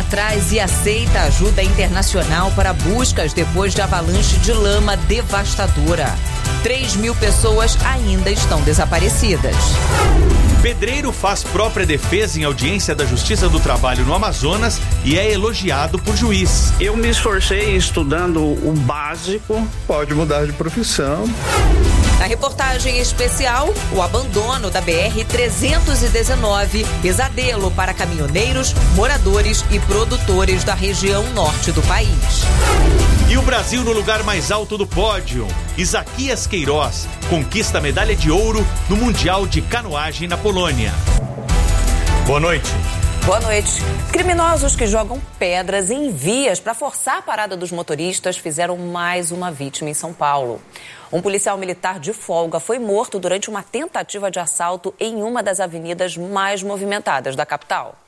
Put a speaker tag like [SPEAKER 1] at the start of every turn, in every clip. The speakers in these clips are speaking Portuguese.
[SPEAKER 1] atrás e aceita ajuda internacional para buscas depois de avalanche de lama devastadora. 3.000 pessoas ainda estão desaparecidas.
[SPEAKER 2] Pedreiro faz própria defesa em audiência da Justiça do Trabalho no Amazonas e é elogiado por juiz.
[SPEAKER 3] Eu me esforcei estudando o básico.
[SPEAKER 4] Pode mudar de profissão.
[SPEAKER 1] Na reportagem especial, o abandono da BR-319, pesadelo para caminhoneiros, moradores e produtores da região norte do país.
[SPEAKER 2] E o Brasil no lugar mais alto do pódio. Isaquias Queiroz conquista a medalha de ouro no Mundial de Canoagem na Polônia. Boa noite.
[SPEAKER 1] Boa noite. Criminosos que jogam pedras em vias para forçar a parada dos motoristas fizeram mais uma vítima em São Paulo. Um policial militar de folga foi morto durante uma tentativa de assalto em uma das avenidas mais movimentadas da capital.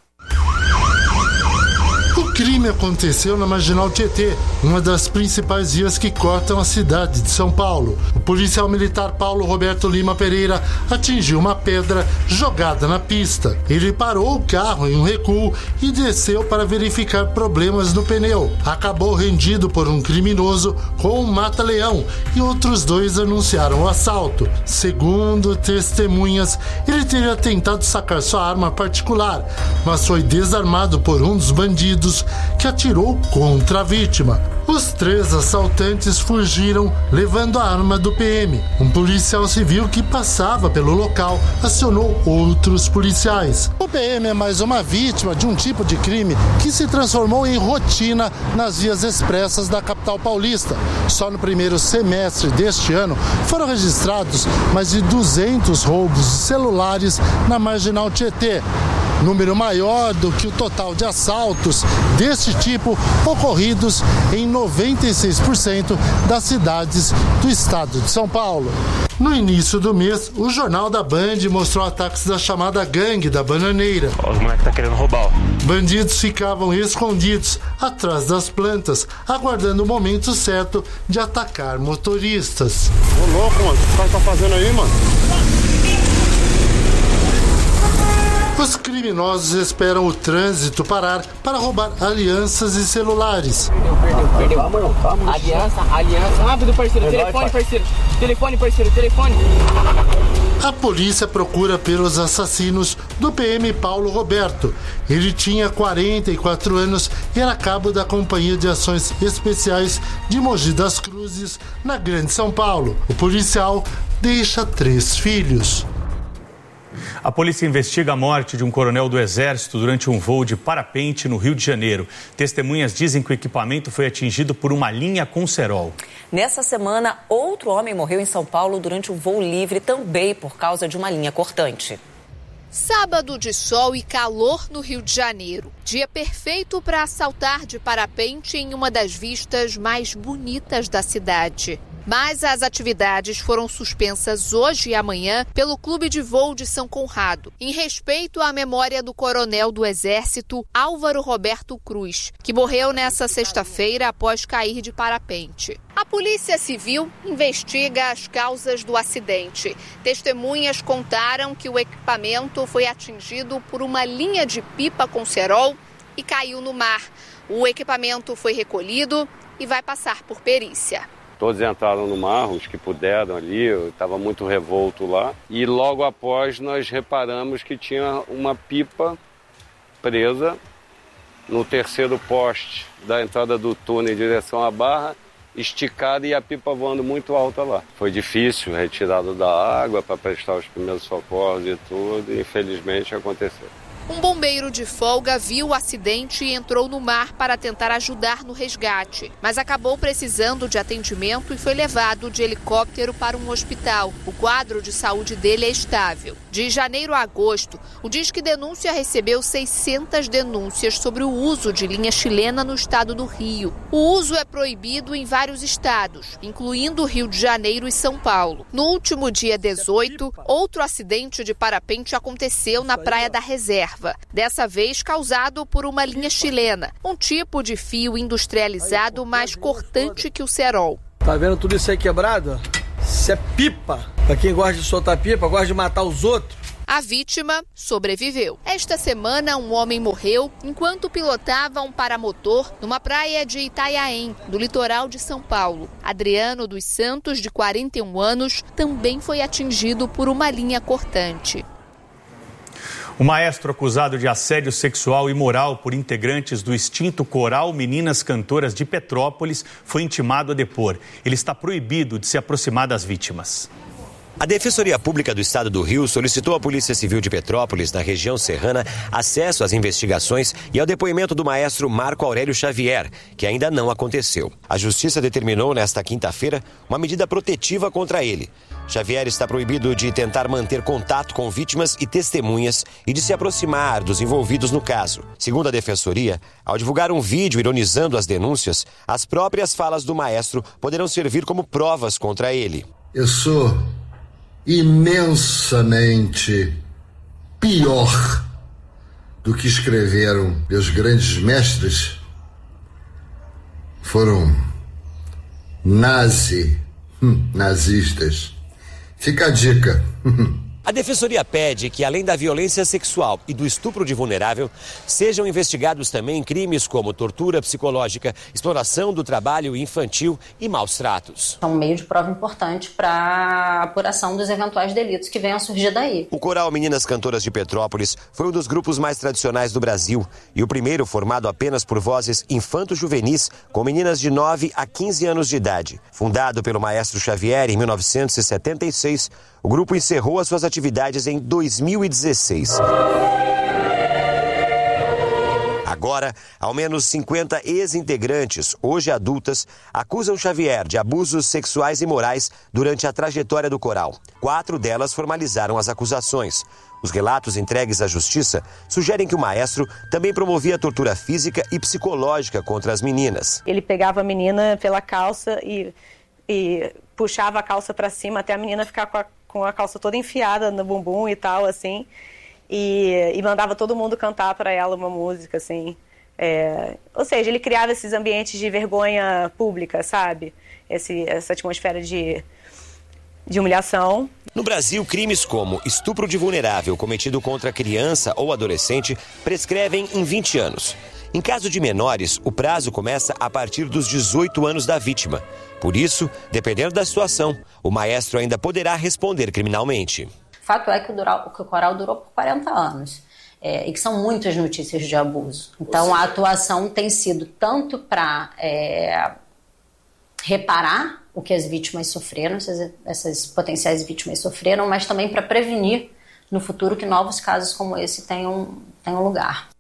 [SPEAKER 5] O crime aconteceu na Marginal Tietê, uma das principais vias que cortam a cidade de São Paulo. O policial militar Paulo Roberto Lima Pereira atingiu uma pedra jogada na pista. Ele parou o carro em um recuo e desceu para verificar problemas no pneu. Acabou rendido por um criminoso com um mata-leão e outros 2 anunciaram o assalto. Segundo testemunhas, ele teria tentado sacar sua arma particular, mas foi desarmado por um dos bandidos que atirou contra a vítima. Os 3 assaltantes fugiram levando a arma do PM. Um policial civil que passava pelo local acionou outros policiais. O PM é mais uma vítima de um tipo de crime que se transformou em rotina nas vias expressas da capital paulista. Só no primeiro semestre deste ano foram registrados mais de 200 roubos de celulares na Marginal Tietê. Número maior do que o total de assaltos deste tipo ocorridos em 96% das cidades do estado de São Paulo. No início do mês, o Jornal da Band mostrou ataques da chamada Gangue da Bananeira.
[SPEAKER 6] Os moleques estão querendo roubar.
[SPEAKER 5] Bandidos ficavam escondidos atrás das plantas, aguardando o momento certo de atacar motoristas.
[SPEAKER 4] Ô louco, mano, o que o cara tá fazendo aí, mano?
[SPEAKER 5] Os criminosos esperam o trânsito parar para roubar alianças e celulares.
[SPEAKER 7] Perdeu. Aliança. Rápido, parceiro. Telefone, parceiro.
[SPEAKER 5] A polícia procura pelos assassinos do PM Paulo Roberto. Ele tinha 44 anos e era cabo da Companhia de Ações Especiais de Mogi das Cruzes, na Grande São Paulo. O policial deixa 3 filhos.
[SPEAKER 2] A polícia investiga a morte de um coronel do Exército durante um voo de parapente no Rio de Janeiro. Testemunhas dizem que o equipamento foi atingido por uma linha com cerol.
[SPEAKER 1] Nessa semana, outro homem morreu em São Paulo durante um voo livre, também por causa de uma linha cortante.
[SPEAKER 8] Sábado de sol e calor no Rio de Janeiro. Dia perfeito para saltar de parapente em uma das vistas mais bonitas da cidade. Mas as atividades foram suspensas hoje e amanhã pelo Clube de Voo de São Conrado, em respeito à memória do coronel do Exército Álvaro Roberto Cruz, que morreu nesta sexta-feira após cair de parapente. A Polícia Civil investiga as causas do acidente. Testemunhas contaram que o equipamento foi atingido por uma linha de pipa com cerol e caiu no mar. O equipamento foi recolhido e vai passar por perícia.
[SPEAKER 9] Todos entraram no mar, os que puderam ali, eu estava muito revolto lá. E logo após nós reparamos que tinha uma pipa presa no terceiro poste da entrada do túnel em direção à Barra, esticada e a pipa voando muito alta lá. Foi difícil, retirada da água para prestar os primeiros socorros e tudo, e infelizmente aconteceu.
[SPEAKER 8] Um bombeiro de folga viu o acidente e entrou no mar para tentar ajudar no resgate, mas acabou precisando de atendimento e foi levado de helicóptero para um hospital. O quadro de saúde dele é estável. De janeiro a agosto, o Disque Denúncia recebeu 600 denúncias sobre o uso de linha chilena no estado do Rio. O uso é proibido em vários estados, incluindo Rio de Janeiro e São Paulo. No último dia 18, outro acidente de parapente aconteceu na Praia da Reserva. Dessa vez causado por uma linha chilena, um tipo de fio industrializado mais cortante que o cerol.
[SPEAKER 10] Tá vendo tudo isso aí quebrado? Isso é pipa. Pra quem gosta de soltar pipa, gosta de matar os outros,
[SPEAKER 8] A vítima sobreviveu. Esta semana, um homem morreu enquanto pilotava um paramotor numa praia de Itanhaém, do litoral de São Paulo. Adriano dos Santos, de 41 anos, também foi atingido por uma linha cortante.
[SPEAKER 2] O maestro acusado de assédio sexual e moral por integrantes do extinto coral Meninas Cantoras de Petrópolis foi intimado a depor. Ele está proibido de se aproximar das vítimas.
[SPEAKER 6] A Defensoria Pública do Estado do Rio solicitou à Polícia Civil de Petrópolis, na região serrana, acesso às investigações e ao depoimento do maestro Marco Aurélio Xavier, que ainda não aconteceu. A Justiça determinou nesta quinta-feira uma medida protetiva contra ele. Xavier está proibido de tentar manter contato com vítimas e testemunhas e de se aproximar dos envolvidos no caso. Segundo a Defensoria, ao divulgar um vídeo ironizando as denúncias, as próprias falas do maestro poderão servir como provas contra ele.
[SPEAKER 5] Eu sou imensamente pior do que escreveram meus grandes mestres. Foram nazistas. Fica a dica.
[SPEAKER 6] A Defensoria pede que, além da violência sexual e do estupro de vulnerável, sejam investigados também crimes como tortura psicológica, exploração do trabalho infantil e maus tratos.
[SPEAKER 10] É um meio de prova importante para a apuração dos eventuais delitos que venham a surgir daí.
[SPEAKER 6] O coral Meninas Cantoras de Petrópolis foi um dos grupos mais tradicionais do Brasil e o primeiro formado apenas por vozes infanto-juvenis com meninas de 9 a 15 anos de idade. Fundado pelo maestro Xavier em 1976, o grupo encerrou as suas atividades em 2016. Agora, ao menos 50 ex-integrantes, hoje adultas, acusam Xavier de abusos sexuais e morais durante a trajetória do coral. 4 delas formalizaram as acusações. Os relatos entregues à Justiça sugerem que o maestro também promovia tortura física e psicológica contra as meninas.
[SPEAKER 11] Ele pegava a menina pela calça e puxava a calça para cima até a menina ficar com a calça toda enfiada no bumbum e tal, assim, e mandava todo mundo cantar para ela uma música, assim. Ou seja, ele criava esses ambientes de vergonha pública, sabe? Essa atmosfera de humilhação.
[SPEAKER 6] No Brasil, crimes como estupro de vulnerável cometido contra criança ou adolescente prescrevem em 20 anos. Em caso de menores, o prazo começa a partir dos 18 anos da vítima. Por isso, dependendo da situação, o maestro ainda poderá responder criminalmente.
[SPEAKER 10] Fato é que o coral durou por 40 anos e que são muitas notícias de abuso. Então, a atuação tem sido tanto para reparar o que as vítimas sofreram, essas potenciais vítimas sofreram, mas também para prevenir no futuro que novos casos como esse tenham lugar.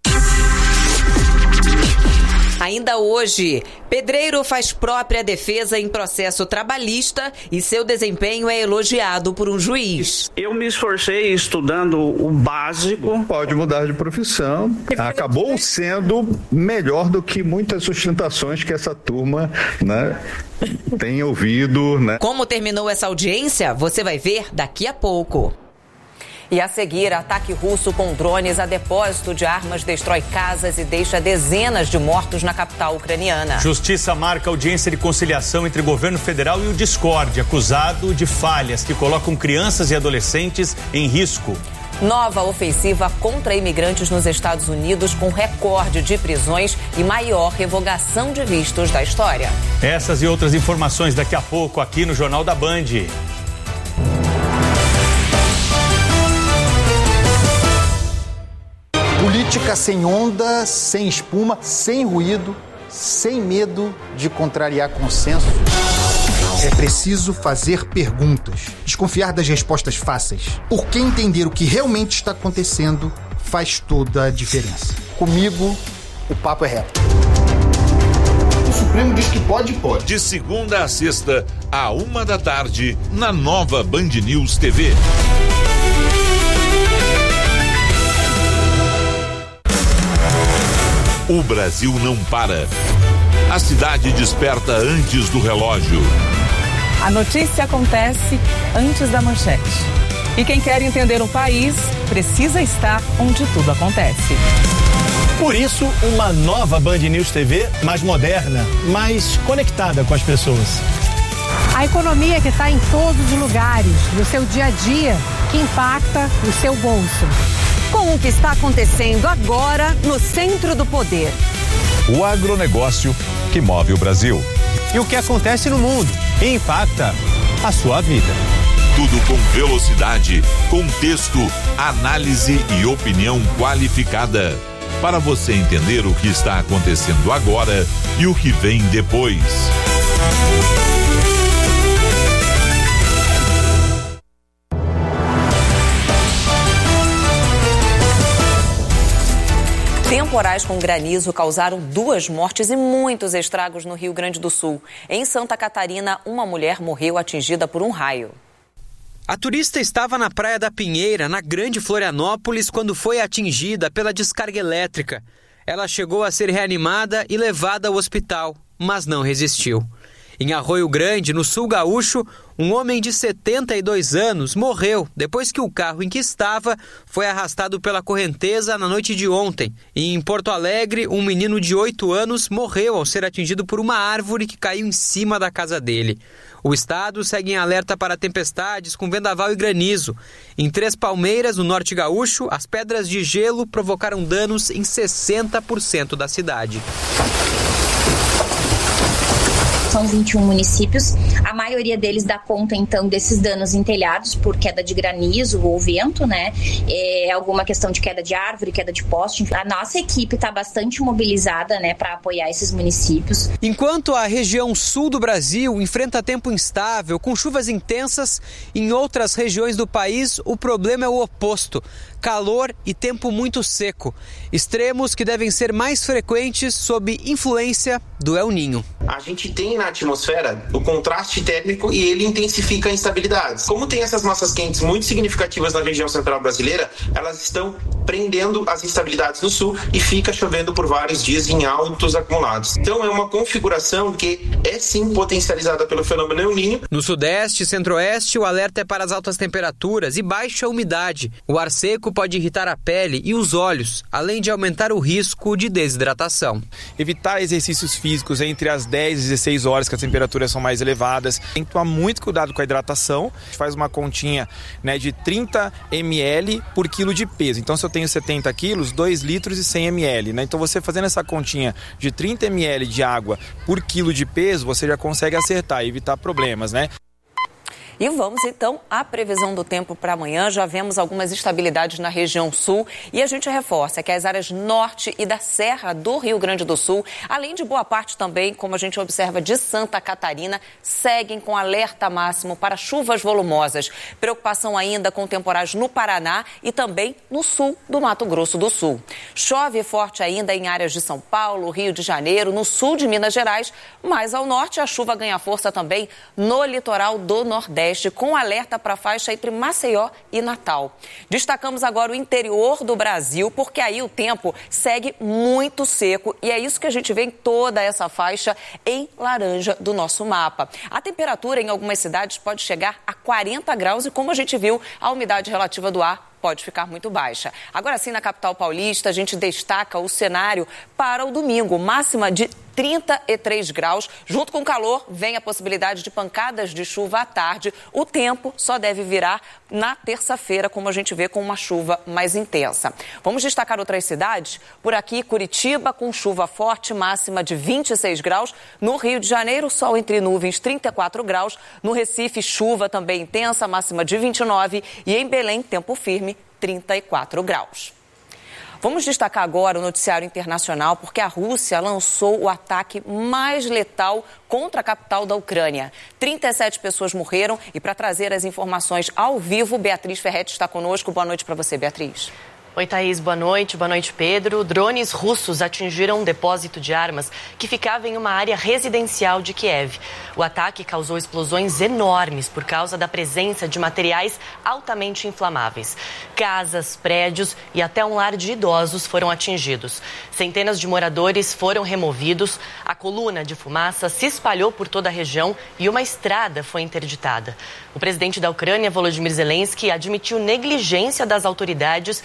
[SPEAKER 1] Ainda hoje, pedreiro faz própria defesa em processo trabalhista e seu desempenho é elogiado por um juiz.
[SPEAKER 3] Eu me esforcei estudando o básico.
[SPEAKER 4] Pode mudar de profissão. Acabou sendo melhor do que muitas sustentações que essa turma, né, tem ouvido. Né?
[SPEAKER 1] Como terminou essa audiência, você vai ver daqui a pouco. E a seguir, ataque russo com drones a depósito de armas destrói casas e deixa dezenas de mortos na capital ucraniana.
[SPEAKER 2] Justiça marca audiência de conciliação entre o governo federal e o Discord, acusado de falhas que colocam crianças e adolescentes em risco.
[SPEAKER 1] Nova ofensiva contra imigrantes nos Estados Unidos com recorde de prisões e maior revogação de vistos da história.
[SPEAKER 2] Essas e outras informações daqui a pouco aqui no Jornal da Band.
[SPEAKER 12] Política sem onda, sem espuma, sem ruído, sem medo de contrariar consenso. É preciso fazer perguntas, desconfiar das respostas fáceis, porque entender o que realmente está acontecendo faz toda a diferença. Comigo, o papo é reto. O Supremo diz que pode.
[SPEAKER 13] De segunda a sexta, à 13h, na nova Band News TV. O Brasil não para. A cidade desperta antes do relógio.
[SPEAKER 14] A notícia acontece antes da manchete. E quem quer entender o país precisa estar onde tudo acontece.
[SPEAKER 15] Por isso, uma nova Band News TV mais moderna, mais conectada com as pessoas.
[SPEAKER 16] A economia que está em todos os lugares, no seu dia a dia, que impacta o seu bolso.
[SPEAKER 17] Com o que está acontecendo agora no centro do poder.
[SPEAKER 18] O agronegócio que move o Brasil.
[SPEAKER 15] E o que acontece no mundo e impacta a sua vida.
[SPEAKER 13] Tudo com velocidade, contexto, análise e opinião qualificada. Para você entender o que está acontecendo agora e o que vem depois.
[SPEAKER 1] Temporais com granizo causaram 2 mortes e muitos estragos no Rio Grande do Sul. Em Santa Catarina, uma mulher morreu atingida por um raio.
[SPEAKER 19] A turista estava na Praia da Pinheira, na Grande Florianópolis, quando foi atingida pela descarga elétrica. Ela chegou a ser reanimada e levada ao hospital, mas não resistiu. Em Arroio Grande, no sul gaúcho, um homem de 72 anos morreu depois que o carro em que estava foi arrastado pela correnteza na noite de ontem. E em Porto Alegre, um menino de 8 anos morreu ao ser atingido por uma árvore que caiu em cima da casa dele. O estado segue em alerta para tempestades com vendaval e granizo. Em Três Palmeiras, no norte gaúcho, as pedras de gelo provocaram danos em 60% da cidade.
[SPEAKER 20] São 21 municípios, a maioria deles dá conta, então, desses danos em telhados por queda de granizo ou vento, né? Alguma questão de queda de árvore, queda de poste. A nossa equipe está bastante mobilizada, né, para apoiar esses municípios.
[SPEAKER 19] Enquanto a região sul do Brasil enfrenta tempo instável, com chuvas intensas, em outras regiões do país o problema é o oposto. Calor e tempo muito seco. Extremos que devem ser mais frequentes sob influência do El Niño.
[SPEAKER 21] A gente tem na atmosfera o contraste térmico e ele intensifica instabilidades. Como tem essas massas quentes muito significativas na região central brasileira, elas estão prendendo as instabilidades no sul e fica chovendo por vários dias em altos acumulados. Então é uma configuração que é sim potencializada pelo fenômeno El Niño.
[SPEAKER 19] No sudeste e centro-oeste, o alerta é para as altas temperaturas e baixa umidade. O ar seco pode irritar a pele e os olhos, além de aumentar o risco de desidratação.
[SPEAKER 22] Evitar exercícios físicos entre as 10 e 16 horas que as temperaturas são mais elevadas. Tem que tomar muito cuidado com a hidratação. A gente faz uma continha, né, de 30 ml por quilo de peso. Então, se eu tenho 70 quilos, 2 litros e 100 ml. Né? Então, você fazendo essa continha de 30 ml de água por quilo de peso, você já consegue acertar e evitar problemas, né?
[SPEAKER 1] E vamos então à previsão do tempo para amanhã. Já vemos algumas instabilidades na região sul e a gente reforça que as áreas norte e da Serra do Rio Grande do Sul, além de boa parte também, como a gente observa, de Santa Catarina, seguem com alerta máximo para chuvas volumosas. Preocupação ainda com temporais no Paraná e também no sul do Mato Grosso do Sul. Chove forte ainda em áreas de São Paulo, Rio de Janeiro, no sul de Minas Gerais, mas ao norte a chuva ganha força também no litoral do Nordeste, com alerta para a faixa entre Maceió e Natal. Destacamos agora o interior do Brasil, porque aí o tempo segue muito seco e é isso que a gente vê em toda essa faixa em laranja do nosso mapa. A temperatura em algumas cidades pode chegar a 40 graus e, como a gente viu, a umidade relativa do ar pode ficar muito baixa. Agora sim, na capital paulista, a gente destaca o cenário para o domingo, máxima de 33 graus. Junto com o calor, vem a possibilidade de pancadas de chuva à tarde. O tempo só deve virar na terça-feira, como a gente vê, com uma chuva mais intensa. Vamos destacar outras cidades. Por aqui, Curitiba, com chuva forte, máxima de 26 graus. No Rio de Janeiro, sol entre nuvens, 34 graus. No Recife, chuva também intensa, máxima de 29. E em Belém, tempo firme, 34 graus. Vamos destacar agora o noticiário internacional, porque a Rússia lançou o ataque mais letal contra a capital da Ucrânia. 37 pessoas morreram e, para trazer as informações ao vivo, Beatriz Ferretti está conosco. Boa noite para você, Beatriz.
[SPEAKER 23] Oi, Thaís. Boa noite, Pedro. Drones russos atingiram um depósito de armas que ficava em uma área residencial de Kiev. O ataque causou explosões enormes por causa da presença de materiais altamente inflamáveis. Casas, prédios e até um lar de idosos foram atingidos. Centenas de moradores foram removidos, a coluna de fumaça se espalhou por toda a região e uma estrada foi interditada. O presidente da Ucrânia, Volodymyr Zelensky, admitiu negligência das autoridades pelo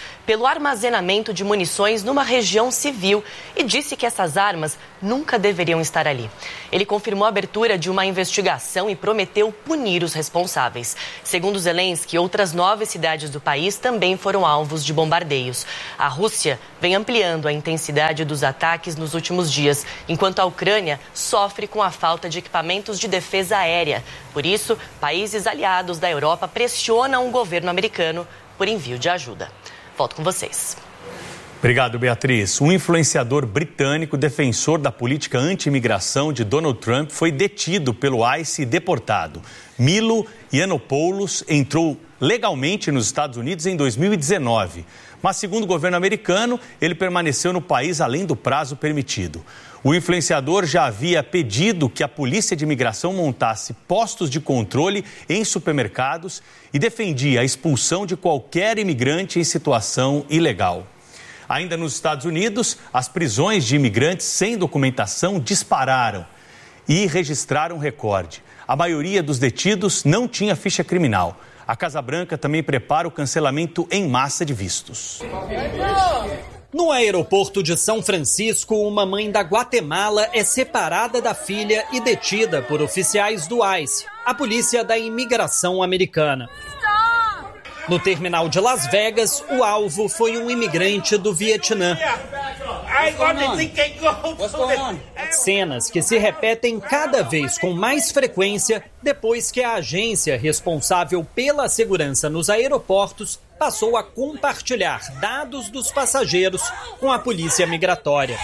[SPEAKER 23] pelo armazenamento de munições numa região civil e disse que essas armas nunca deveriam estar ali. Ele confirmou a abertura de uma investigação e prometeu punir os responsáveis. Segundo Zelensky, outras 9 cidades do país também foram alvos de bombardeios. A Rússia vem ampliando a intensidade dos ataques nos últimos dias, enquanto a Ucrânia sofre com a falta de equipamentos de defesa aérea. Por isso, países aliados da Europa pressionam o governo americano por envio de ajuda. Volto com vocês.
[SPEAKER 2] Obrigado, Beatriz. Um influenciador britânico defensor da política anti-imigração de Donald Trump foi detido pelo ICE e deportado. Milo Yiannopoulos entrou legalmente nos Estados Unidos em 2019. Mas, segundo o governo americano, ele permaneceu no país além do prazo permitido. O influenciador já havia pedido que a polícia de imigração montasse postos de controle em supermercados e defendia a expulsão de qualquer imigrante em situação ilegal. Ainda nos Estados Unidos, as prisões de imigrantes sem documentação dispararam e registraram recorde. A maioria dos detidos não tinha ficha criminal. A Casa Branca também prepara o cancelamento em massa de vistos.
[SPEAKER 7] No aeroporto de São Francisco, uma mãe da Guatemala é separada da filha e detida por oficiais do ICE, a polícia da imigração americana. No terminal de Las Vegas, o alvo foi um imigrante do Vietnã. Cenas que se repetem cada vez com mais frequência depois que a agência responsável pela segurança nos aeroportos passou a compartilhar dados dos passageiros com a polícia migratória.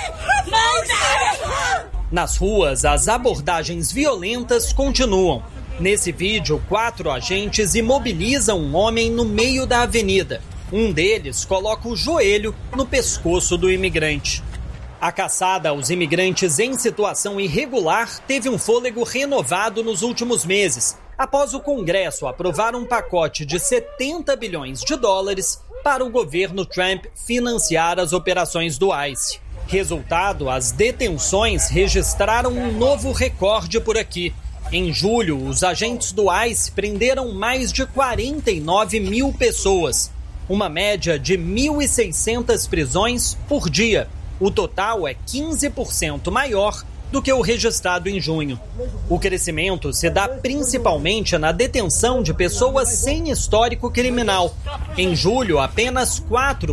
[SPEAKER 7] Nas ruas, as abordagens violentas continuam. Nesse vídeo, 4 agentes imobilizam um homem no meio da avenida. Um deles coloca o joelho no pescoço do imigrante. A caçada aos imigrantes em situação irregular teve um fôlego renovado nos últimos meses, após o Congresso aprovar um pacote de 70 bilhões de dólares para o governo Trump financiar as operações do ICE. Resultado, as detenções registraram um novo recorde por aqui. Em julho, os agentes do ICE prenderam mais de 49 mil pessoas, uma média de 1.600 prisões por dia. O total é 15% maior do que o registrado em junho. O crescimento se dá principalmente na detenção de pessoas sem histórico criminal. Em julho, apenas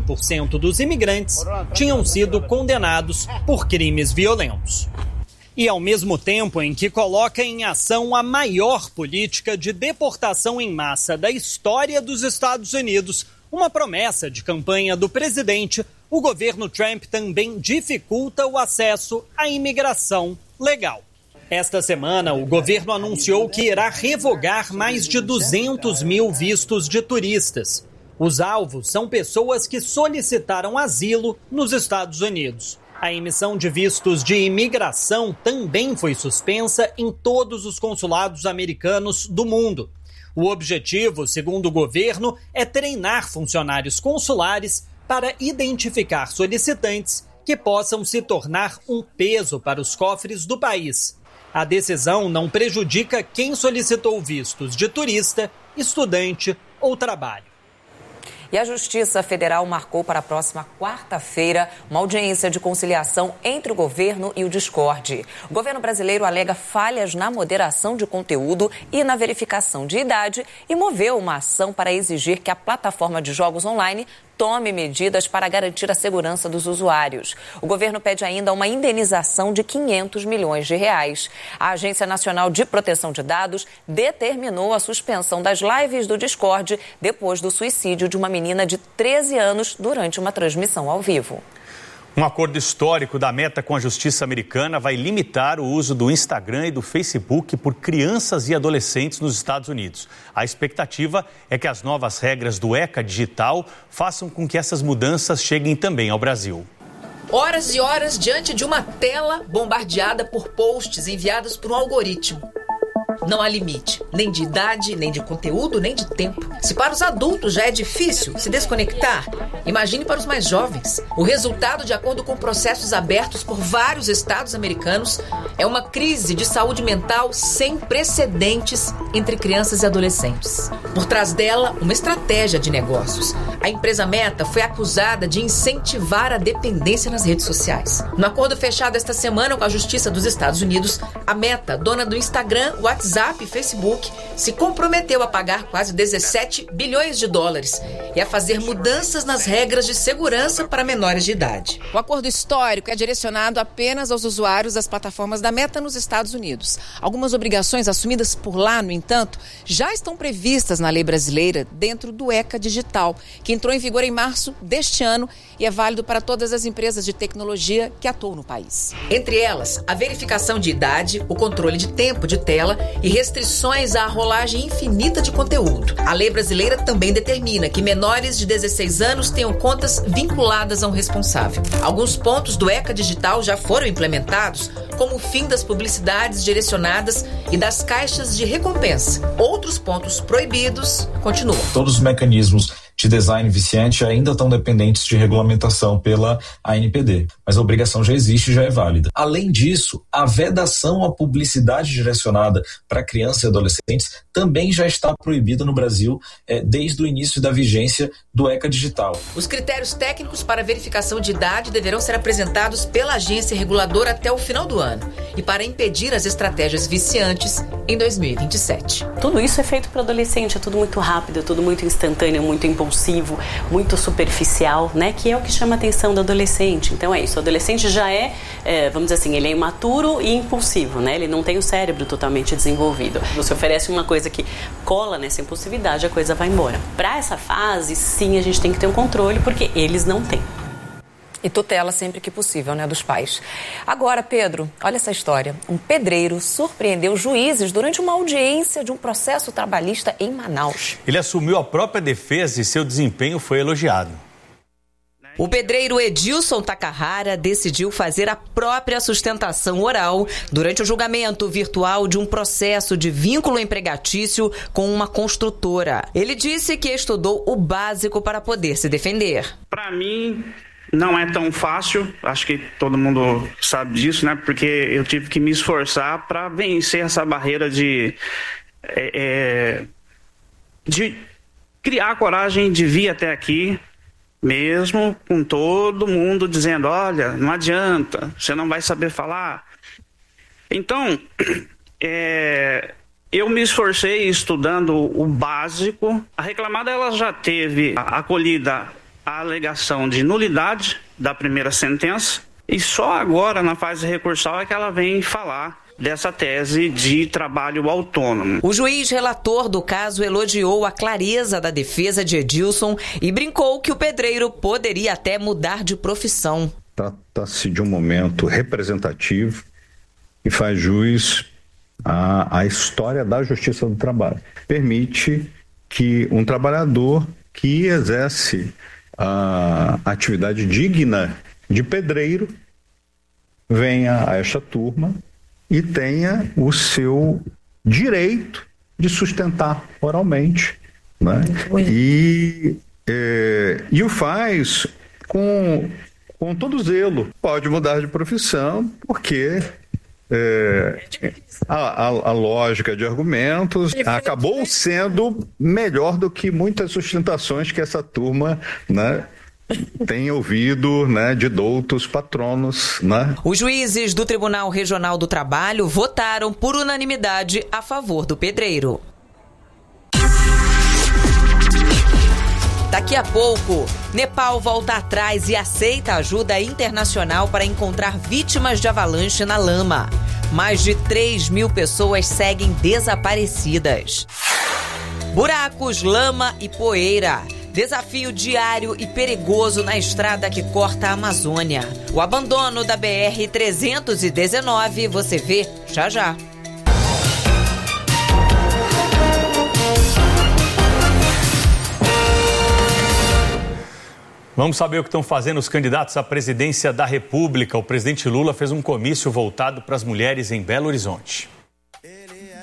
[SPEAKER 7] 4% dos imigrantes tinham sido condenados por crimes violentos. E ao mesmo tempo em que coloca em ação a maior política de deportação em massa da história dos Estados Unidos, uma promessa de campanha do presidente, o governo Trump também dificulta o acesso à imigração legal. Esta semana, o governo anunciou que irá revogar mais de 200 mil vistos de turistas. Os alvos são pessoas que solicitaram asilo nos Estados Unidos. A emissão de vistos de imigração também foi suspensa em todos os consulados americanos do mundo. O objetivo, segundo o governo, é treinar funcionários consulares para identificar solicitantes que possam se tornar um peso para os cofres do país. A decisão não prejudica quem solicitou vistos de turista, estudante ou trabalho.
[SPEAKER 1] E a Justiça Federal marcou para a próxima quarta-feira uma audiência de conciliação entre o governo e o Discord. O governo brasileiro alega falhas na moderação de conteúdo e na verificação de idade e moveu uma ação para exigir que a plataforma de jogos online tome medidas para garantir a segurança dos usuários. O governo pede ainda uma indenização de 500 milhões de reais. A Agência Nacional de Proteção de Dados determinou a suspensão das lives do Discord depois do suicídio de uma menina de 13 anos durante uma transmissão ao vivo.
[SPEAKER 2] Um acordo histórico da Meta com a Justiça americana vai limitar o uso do Instagram e do Facebook por crianças e adolescentes nos Estados Unidos. A expectativa é que as novas regras do ECA digital façam com que essas mudanças cheguem também ao Brasil.
[SPEAKER 8] Horas e horas diante de uma tela bombardeada por posts enviados por um algoritmo.
[SPEAKER 5] Não há limite, nem de idade, nem de conteúdo, nem de tempo. Se para os adultos já é difícil se desconectar, imagine para os mais jovens. O resultado, de acordo com processos abertos por vários estados americanos, é uma crise de saúde mental sem precedentes entre crianças e adolescentes. Por trás dela, uma estratégia de negócios. A empresa Meta foi acusada de incentivar a dependência nas redes sociais. No acordo fechado esta semana com a Justiça dos Estados Unidos, a Meta, dona do Instagram, WhatsApp e Facebook, se comprometeu a pagar quase 17 bilhões de dólares e a fazer mudanças nas regras de segurança para menores de idade. O acordo histórico é direcionado apenas aos usuários das plataformas da Meta nos Estados Unidos. Algumas obrigações assumidas por lá, no entanto, já estão previstas na lei brasileira dentro do ECA Digital, que entrou em vigor em março deste ano e é válido para todas as empresas de tecnologia que atuam no país. Entre elas, a verificação de idade, o controle de tempo de tela e restrições à rolagem infinita de conteúdo. A lei brasileira também determina que menores de 16 anos tenham contas vinculadas a um responsável. Alguns pontos do ECA Digital já foram implementados, como o fim das publicidades direcionadas e das caixas de recompensa. Outros pontos proibidos continuam.
[SPEAKER 8] Todos os mecanismos de design viciante ainda estão dependentes de regulamentação pela ANPD, mas a obrigação já existe e já é válida. Além disso, a vedação à publicidade direcionada para crianças e adolescentes também já está proibida no Brasil desde o início da vigência do ECA Digital.
[SPEAKER 5] Os critérios técnicos para verificação de idade deverão ser apresentados pela agência reguladora até o final do ano e para impedir as estratégias viciantes em 2027.
[SPEAKER 9] Tudo isso é feito para adolescente, é tudo muito rápido, é tudo muito instantâneo, muito impulsivo, muito superficial, né? Que é o que chama a atenção do adolescente. Então é isso, o adolescente já vamos dizer assim, ele é imaturo e impulsivo, né? Ele não tem o cérebro totalmente desenvolvido. Você oferece uma coisa que cola nessa impulsividade, a coisa vai embora. Para essa fase, sim, a gente tem que ter um controle, porque eles não têm.
[SPEAKER 1] E tutela sempre que possível, né, dos pais. Agora, Pedro, olha essa história. Um pedreiro surpreendeu juízes durante uma audiência de um processo trabalhista em Manaus.
[SPEAKER 2] Ele assumiu a própria defesa e seu desempenho foi elogiado.
[SPEAKER 5] O pedreiro Edilson Takahara decidiu fazer a própria sustentação oral durante o julgamento virtual de um processo de vínculo empregatício com uma construtora. Ele disse que estudou o básico para poder se defender.
[SPEAKER 3] Para mim, não é tão fácil, acho que todo mundo sabe disso, né? Porque eu tive que me esforçar para vencer essa barreira de criar a coragem de vir até aqui, mesmo com todo mundo dizendo, olha, não adianta, você não vai saber falar. Então, eu me esforcei estudando o básico. A reclamada ela já teve acolhida a alegação de nulidade da primeira sentença e só agora, na fase recursal, é que ela vem falar dessa tese de trabalho autônomo.
[SPEAKER 5] O juiz relator do caso elogiou a clareza da defesa de Edilson e brincou que o pedreiro poderia até mudar de profissão.
[SPEAKER 4] Trata-se de um momento representativo e faz jus à história da justiça do trabalho. Permite que um trabalhador que exerce a atividade digna de pedreiro venha a esta turma e tenha o seu direito de sustentar oralmente, né? E o faz com todo zelo. Pode mudar de profissão, porque a lógica de argumentos acabou sendo melhor do que muitas sustentações que essa turma, né, tem ouvido, né, de doutos patronos, né?
[SPEAKER 5] Os juízes do Tribunal Regional do Trabalho votaram por unanimidade a favor do pedreiro. Daqui a pouco, Nepal volta atrás e aceita ajuda internacional para encontrar vítimas de avalanche na lama. Mais de 3.000 pessoas seguem desaparecidas. Buracos, lama e poeira. Desafio diário e perigoso na estrada que corta a Amazônia. O abandono da BR-319 você vê já já.
[SPEAKER 2] Vamos saber o que estão fazendo os candidatos à presidência da República. O presidente Lula fez um comício voltado para as mulheres em Belo Horizonte.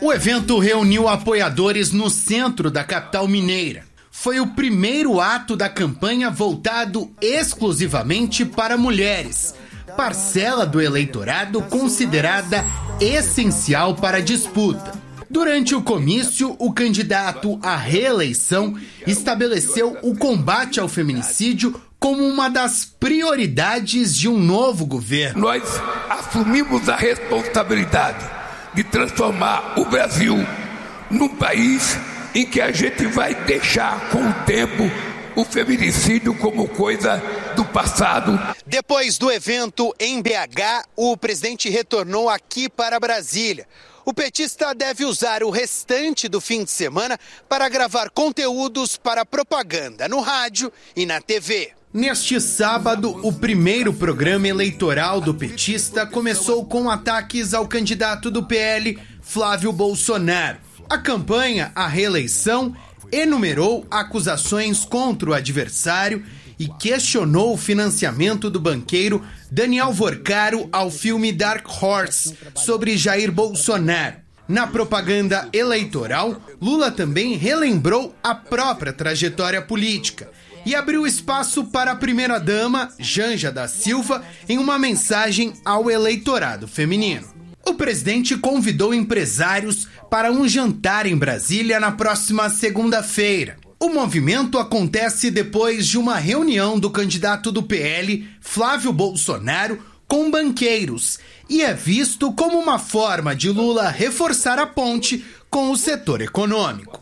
[SPEAKER 6] O evento reuniu apoiadores no centro da capital mineira. Foi o primeiro ato da campanha voltado exclusivamente para mulheres, parcela do eleitorado considerada essencial para a disputa. Durante o comício, o candidato à reeleição estabeleceu o combate ao feminicídio como uma das prioridades de um novo governo.
[SPEAKER 10] Nós assumimos a responsabilidade de transformar o Brasil num país em que a gente vai deixar com o tempo o feminicídio como coisa do passado.
[SPEAKER 6] Depois do evento em BH, o presidente retornou aqui para Brasília. O petista deve usar o restante do fim de semana para gravar conteúdos para propaganda no rádio e na TV. Neste sábado, o primeiro programa eleitoral do petista começou com ataques ao candidato do PL, Flávio Bolsonaro. A campanha à reeleição enumerou acusações contra o adversário e questionou o financiamento do banqueiro Daniel Vorcaro ao filme Dark Horse, sobre Jair Bolsonaro. Na propaganda eleitoral, Lula também relembrou a própria trajetória política e abriu espaço para a primeira-dama, Janja da Silva, em uma mensagem ao eleitorado feminino. O presidente convidou empresários para um jantar em Brasília na próxima segunda-feira. O movimento acontece depois de uma reunião do candidato do PL, Flávio Bolsonaro, com banqueiros e é visto como uma forma de Lula reforçar a ponte com o setor econômico.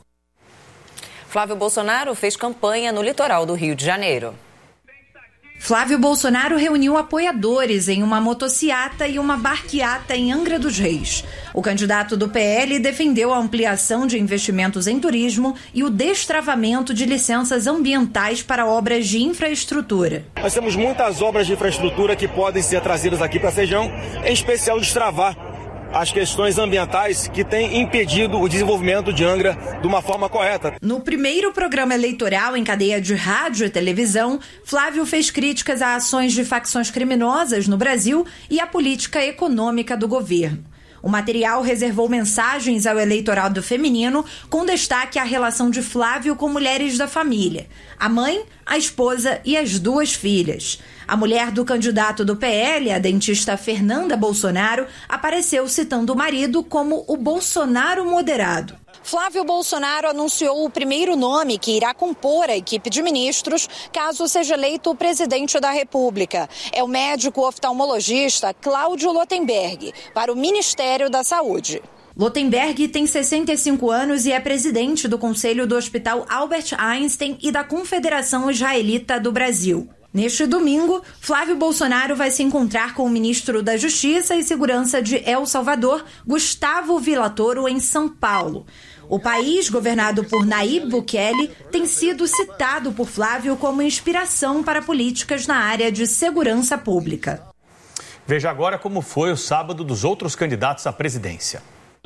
[SPEAKER 1] Flávio Bolsonaro fez campanha no litoral do Rio de Janeiro.
[SPEAKER 11] Flávio Bolsonaro reuniu apoiadores em uma motociata e uma barquiata em Angra dos Reis. O candidato do PL defendeu a ampliação de investimentos em turismo e o destravamento de licenças ambientais para obras de infraestrutura.
[SPEAKER 24] Nós temos muitas obras de infraestrutura que podem ser trazidas aqui para a região, em especial destravar as questões ambientais que têm impedido o desenvolvimento de Angra de uma forma correta.
[SPEAKER 11] No primeiro programa eleitoral em cadeia de rádio e televisão, Flávio fez críticas a ações de facções criminosas no Brasil e à política econômica do governo. O material reservou mensagens ao eleitorado feminino, com destaque à relação de Flávio com mulheres da família: a mãe, a esposa e as duas filhas. A mulher do candidato do PL, a dentista Fernanda Bolsonaro, apareceu citando o marido como o Bolsonaro moderado.
[SPEAKER 25] Flávio Bolsonaro anunciou o primeiro nome que irá compor a equipe de ministros caso seja eleito o presidente da República. É o médico oftalmologista Cláudio Lotenberg, para o Ministério da Saúde.
[SPEAKER 11] Lotenberg tem 65 anos e é presidente do Conselho do Hospital Albert Einstein e da Confederação Israelita do Brasil. Neste domingo, Flávio Bolsonaro vai se encontrar com o ministro da Justiça e Segurança de El Salvador, Gustavo Villatoro, em São Paulo. O país, governado por Nayib Bukele, tem sido citado por Flávio como inspiração para políticas na área de segurança pública.
[SPEAKER 2] Veja agora como foi o sábado dos outros candidatos à presidência.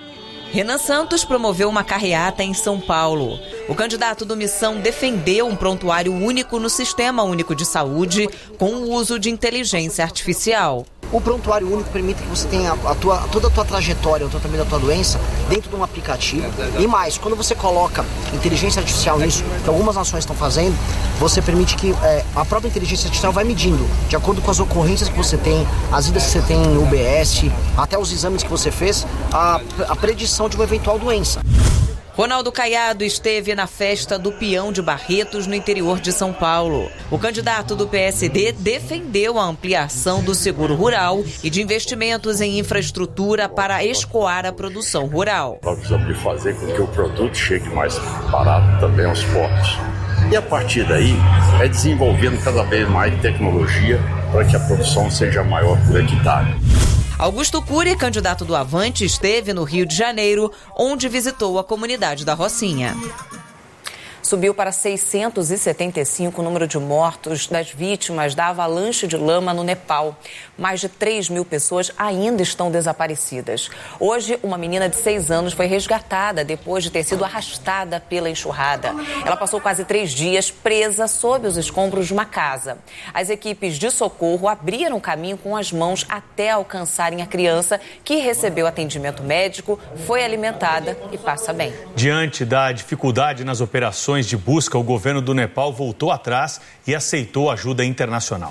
[SPEAKER 1] Renan Santos promoveu uma carreata em São Paulo. O candidato do Missão defendeu um prontuário único no Sistema Único de Saúde com o uso de inteligência artificial.
[SPEAKER 26] O prontuário único permite que você tenha toda a tua trajetória, o tratamento da tua doença dentro de um aplicativo. E mais, quando você coloca inteligência artificial nisso, que algumas nações estão fazendo, você permite que a própria inteligência artificial vai medindo, de acordo com as ocorrências que você tem, as idas que você tem em UBS, até os exames que você fez, a predição de uma eventual doença.
[SPEAKER 1] Ronaldo Caiado esteve na festa do Peão de Barretos, no interior de São Paulo. O candidato do PSD defendeu a ampliação do seguro rural e de investimentos em infraestrutura para escoar a produção rural.
[SPEAKER 27] Nós precisamos de fazer com que o produto chegue mais barato também aos portos. E a partir daí, é desenvolvendo cada vez mais tecnologia para que a produção seja maior por hectare.
[SPEAKER 1] Augusto Cury, candidato do Avante, esteve no Rio de Janeiro, onde visitou a comunidade da Rocinha. Subiu para 675 o número de mortos das vítimas da avalanche de lama no Nepal. Mais de 3 mil pessoas ainda estão desaparecidas. Hoje, uma menina de 6 anos foi resgatada depois de ter sido arrastada pela enxurrada. Ela passou quase 3 dias presa sob os escombros de uma casa. As equipes de socorro abriram caminho com as mãos até alcançarem a criança, que recebeu atendimento médico, foi alimentada e passa bem.
[SPEAKER 2] Diante da dificuldade nas operações de busca, o governo do Nepal voltou atrás e aceitou ajuda internacional.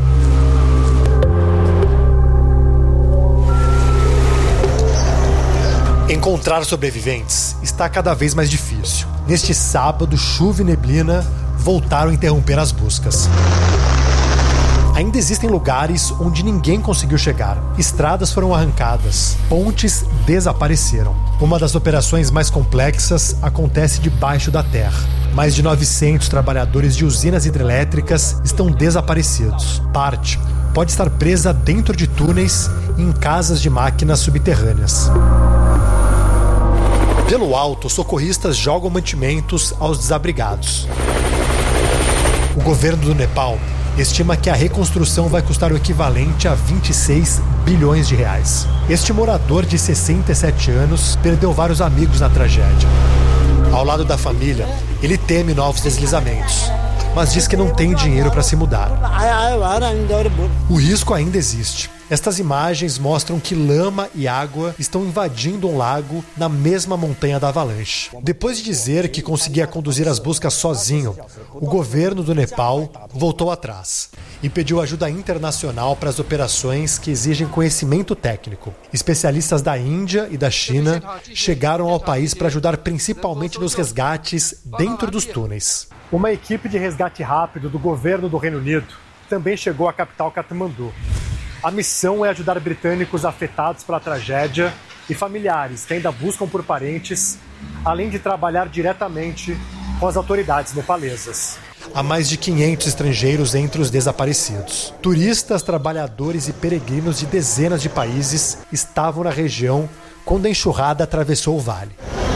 [SPEAKER 12] Encontrar sobreviventes está cada vez mais difícil. Neste sábado, chuva e neblina voltaram a interromper as buscas. Ainda existem lugares onde ninguém conseguiu chegar. Estradas foram arrancadas, pontes desapareceram. Uma das operações mais complexas acontece debaixo da terra. Mais de 900 trabalhadores de usinas hidrelétricas estão desaparecidos. Parte pode estar presa dentro de túneis e em casas de máquinas subterrâneas. Pelo alto, socorristas jogam mantimentos aos desabrigados. O governo do Nepal estima que a reconstrução vai custar o equivalente a 26 bilhões de reais. Este morador de 67 anos perdeu vários amigos na tragédia. Ao lado da família, ele teme novos deslizamentos, mas diz que não tem dinheiro para se mudar. O risco ainda existe. Estas imagens mostram que lama e água estão invadindo um lago na mesma montanha da avalanche. Depois de dizer que conseguia conduzir as buscas sozinho, o governo do Nepal voltou atrás e pediu ajuda internacional para as operações que exigem conhecimento técnico. Especialistas da Índia e da China chegaram ao país para ajudar principalmente nos resgates dentro dos túneis. Uma equipe de resgate rápido do governo do Reino Unido também chegou à capital Katmandu. A missão é ajudar britânicos afetados pela tragédia e familiares que ainda buscam por parentes, além de trabalhar diretamente com as autoridades nepalesas. Há mais de 500 estrangeiros entre os desaparecidos. Turistas, trabalhadores e peregrinos de dezenas de países estavam na região quando a enxurrada atravessou o vale.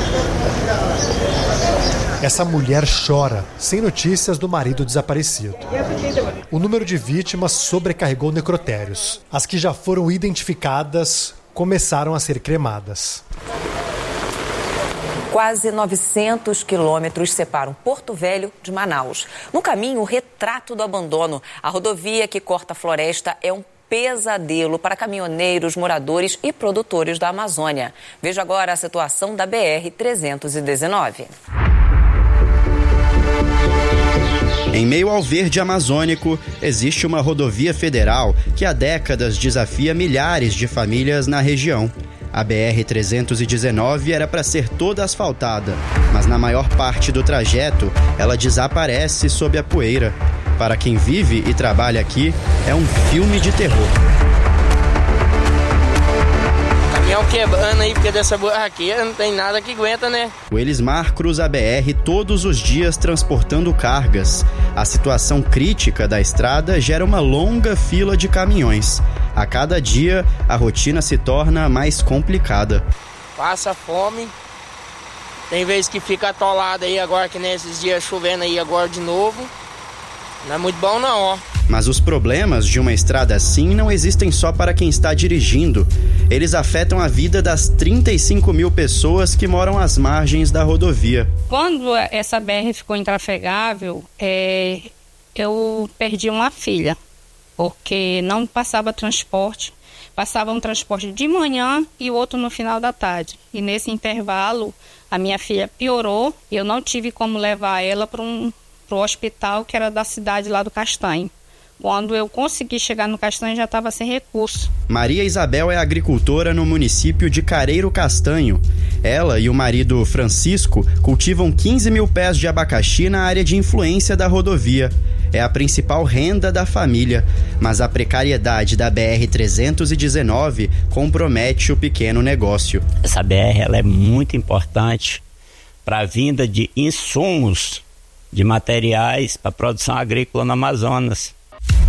[SPEAKER 12] Essa mulher chora, sem notícias do marido desaparecido. O número de vítimas sobrecarregou necrotérios. As que já foram identificadas começaram a ser cremadas.
[SPEAKER 1] Quase 900 quilômetros separam Porto Velho de Manaus. No caminho, o retrato do abandono. A rodovia que corta a floresta é um pesadelo para caminhoneiros, moradores e produtores da Amazônia. Veja agora a situação da BR-319.
[SPEAKER 13] Em meio ao verde amazônico, existe uma rodovia federal que há décadas desafia milhares de famílias na região. A BR-319 era para ser toda asfaltada, mas na maior parte do trajeto ela desaparece sob a poeira. Para quem vive e trabalha aqui, é um filme de terror.
[SPEAKER 14] Caminhão quebrando aí, porque dessa buraqueira não tem nada que aguenta, né?
[SPEAKER 13] O Elismar cruza a BR todos os dias transportando cargas. A situação crítica da estrada gera uma longa fila de caminhões. A cada dia, a rotina se torna mais complicada.
[SPEAKER 14] Passa fome. Tem vezes que fica atolado aí agora, que nesses dias chovendo aí agora de novo. Não é muito bom não, ó.
[SPEAKER 13] Mas os problemas de uma estrada assim não existem só para quem está dirigindo. Eles afetam a vida das 35 mil pessoas que moram às margens da rodovia.
[SPEAKER 15] Quando essa BR ficou intrafegável, eu perdi uma filha, porque não passava transporte. Passava um transporte de manhã e o outro no final da tarde. E nesse intervalo, a minha filha piorou e eu não tive como levar ela para o hospital, que era da cidade lá do Castanho. Quando eu consegui chegar no Castanho, já estava sem recurso.
[SPEAKER 13] Maria Isabel é agricultora no município de Careiro Castanho. Ela e o marido Francisco cultivam 15 mil pés de abacaxi na área de influência da rodovia. É a principal renda da família, mas a precariedade da BR-319 compromete o pequeno negócio.
[SPEAKER 16] Essa BR ela é muito importante para a vinda de insumos, de materiais para a produção agrícola no Amazonas.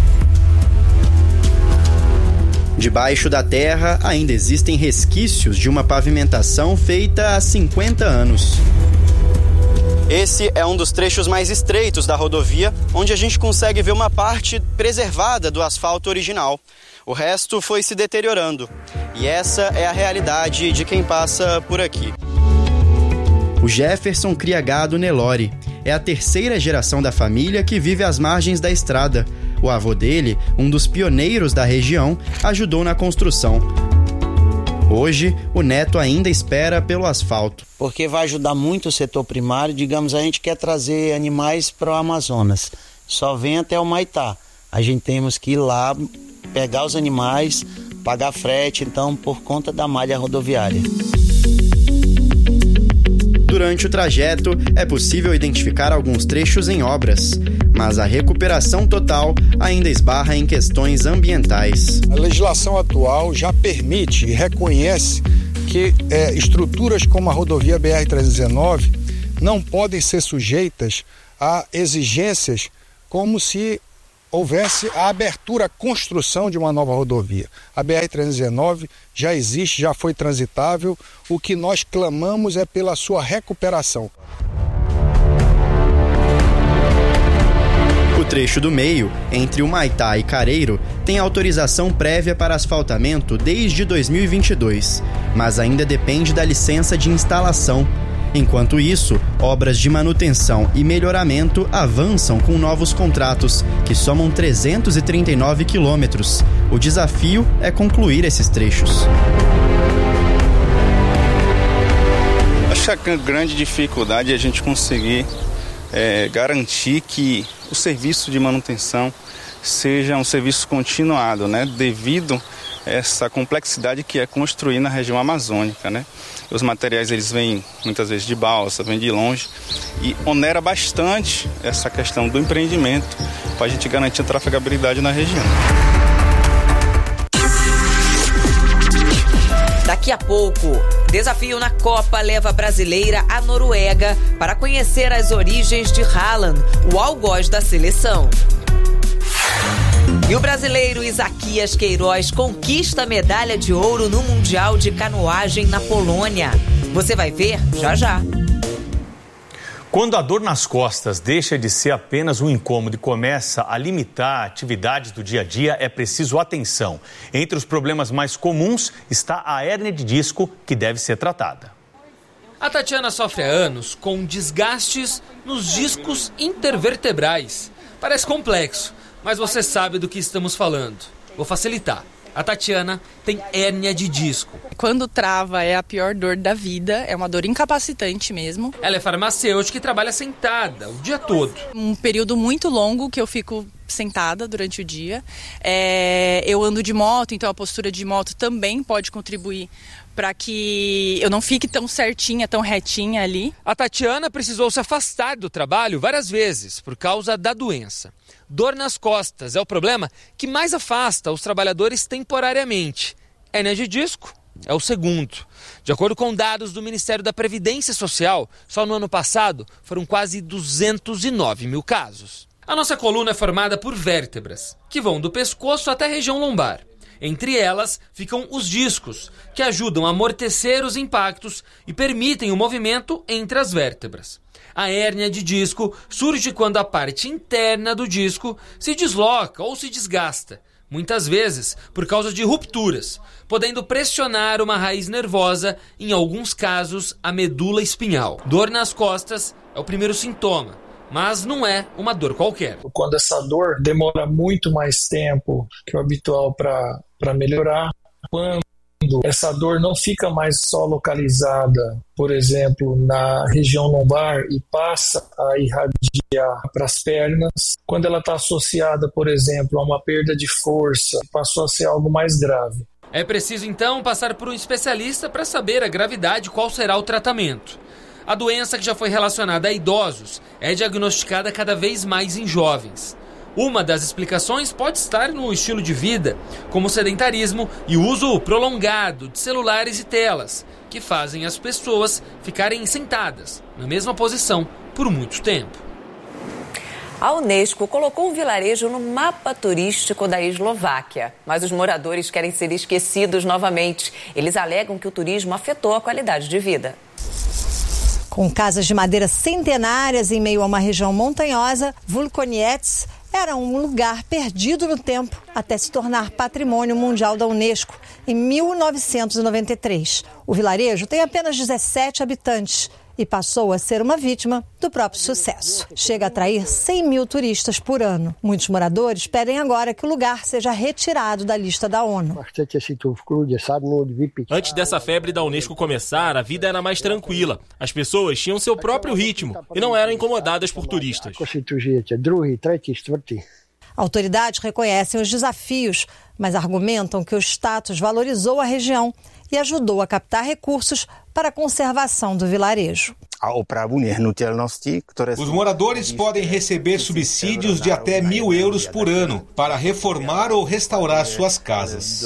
[SPEAKER 13] Debaixo da terra ainda existem resquícios de uma pavimentação feita há 50 anos. Esse é um dos trechos mais estreitos da rodovia, onde a gente consegue ver uma parte preservada do asfalto original. O resto foi se deteriorando. E essa é a realidade de quem passa por aqui. O Jefferson cria gado Nelore. É a terceira geração da família que vive às margens da estrada. O avô dele, um dos pioneiros da região, ajudou na construção. Hoje, o neto ainda espera pelo asfalto.
[SPEAKER 17] Porque vai ajudar muito o setor primário. Digamos, a gente quer trazer animais para o Amazonas. Só vem até o Maitá. A gente temos que ir lá, pegar os animais, pagar frete, então, por conta da malha rodoviária.
[SPEAKER 13] Durante o trajeto, é possível identificar alguns trechos em obras, mas a recuperação total ainda esbarra em questões ambientais.
[SPEAKER 18] A legislação atual já permite e reconhece que estruturas como a rodovia BR-319 não podem ser sujeitas a exigências como se houvesse a abertura, a construção de uma nova rodovia. A BR-319 já existe, já foi transitável. O que nós clamamos é pela sua recuperação.
[SPEAKER 13] O trecho do meio, entre o Maitá e Careiro, tem autorização prévia para asfaltamento desde 2022, mas ainda depende da licença de instalação. Enquanto isso, obras de manutenção e melhoramento avançam com novos contratos, que somam 339 quilômetros. O desafio é concluir esses trechos.
[SPEAKER 19] Acho que a grande dificuldade é a gente conseguir garantir que o serviço de manutenção seja um serviço continuado, né? Devido a essa complexidade que é construir na região amazônica, né? Os materiais eles vêm muitas vezes de balsa, vêm de longe e onera bastante essa questão do empreendimento para a gente garantir a trafegabilidade na região.
[SPEAKER 5] Daqui a pouco, desafio na Copa leva a brasileira à Noruega para conhecer as origens de Haaland, o algoz da seleção. E o brasileiro Isaquias Queiroz conquista a medalha de ouro no Mundial de Canoagem na Polônia. Você vai ver já já.
[SPEAKER 2] Quando a dor nas costas deixa de ser apenas um incômodo e começa a limitar atividades do dia a dia, é preciso atenção. Entre os problemas mais comuns está a hérnia de disco, que deve ser tratada.
[SPEAKER 20] A Tatiana sofre há anos com desgastes nos discos intervertebrais. Parece complexo, mas você sabe do que estamos falando. Vou facilitar. A Tatiana tem hérnia de disco.
[SPEAKER 21] Quando trava é a pior dor da vida, é uma dor incapacitante mesmo.
[SPEAKER 20] Ela é farmacêutica e trabalha sentada o dia todo.
[SPEAKER 21] Um período muito longo que eu fico sentada durante o dia. Eu ando de moto, então a postura de moto também pode contribuir para que eu não fique tão certinha, tão retinha ali.
[SPEAKER 20] A Tatiana precisou se afastar do trabalho várias vezes por causa da doença. Dor nas costas é o problema que mais afasta os trabalhadores temporariamente. Hérnia de disco é o segundo. De acordo com dados do Ministério da Previdência Social, só no ano passado foram quase 209 mil casos. A nossa coluna é formada por vértebras, que vão do pescoço até a região lombar. Entre elas ficam os discos, que ajudam a amortecer os impactos e permitem o movimento entre as vértebras. A hérnia de disco surge quando a parte interna do disco se desloca ou se desgasta, muitas vezes por causa de rupturas, podendo pressionar uma raiz nervosa, em alguns casos a medula espinhal. Dor nas costas é o primeiro sintoma, mas não é uma dor qualquer.
[SPEAKER 22] Quando essa dor demora muito mais tempo que o habitual para melhorar, quando essa dor não fica mais só localizada, por exemplo, na região lombar e passa a irradiar para as pernas, quando ela está associada, por exemplo, a uma perda de força, passou a ser algo mais grave.
[SPEAKER 20] É preciso então passar por um especialista para saber a gravidade e qual será o tratamento. A doença, que já foi relacionada a idosos, é diagnosticada cada vez mais em jovens. Uma das explicações pode estar no estilo de vida, como o sedentarismo e o uso prolongado de celulares e telas, que fazem as pessoas ficarem sentadas na mesma posição por muito tempo.
[SPEAKER 1] A Unesco colocou o vilarejo no mapa turístico da Eslováquia, mas os moradores querem ser esquecidos novamente. Eles alegam que o turismo afetou a qualidade de vida.
[SPEAKER 3] Com casas de madeira centenárias em meio a uma região montanhosa, Vulconiec era um lugar perdido no tempo até se tornar patrimônio mundial da Unesco em 1993. O vilarejo tem apenas 17 habitantes e passou a ser uma vítima do próprio sucesso. Chega a atrair 100 mil turistas por ano. Muitos moradores pedem agora que o lugar seja retirado da lista da ONU.
[SPEAKER 4] Antes dessa febre da Unesco começar, a vida era mais tranquila. As pessoas tinham seu próprio ritmo e não eram incomodadas por turistas.
[SPEAKER 3] Autoridades reconhecem os desafios, mas argumentam que o status valorizou a região e ajudou a captar recursos para a conservação do vilarejo.
[SPEAKER 7] Os moradores podem receber subsídios de até 1.000 euros por ano para reformar ou restaurar suas casas.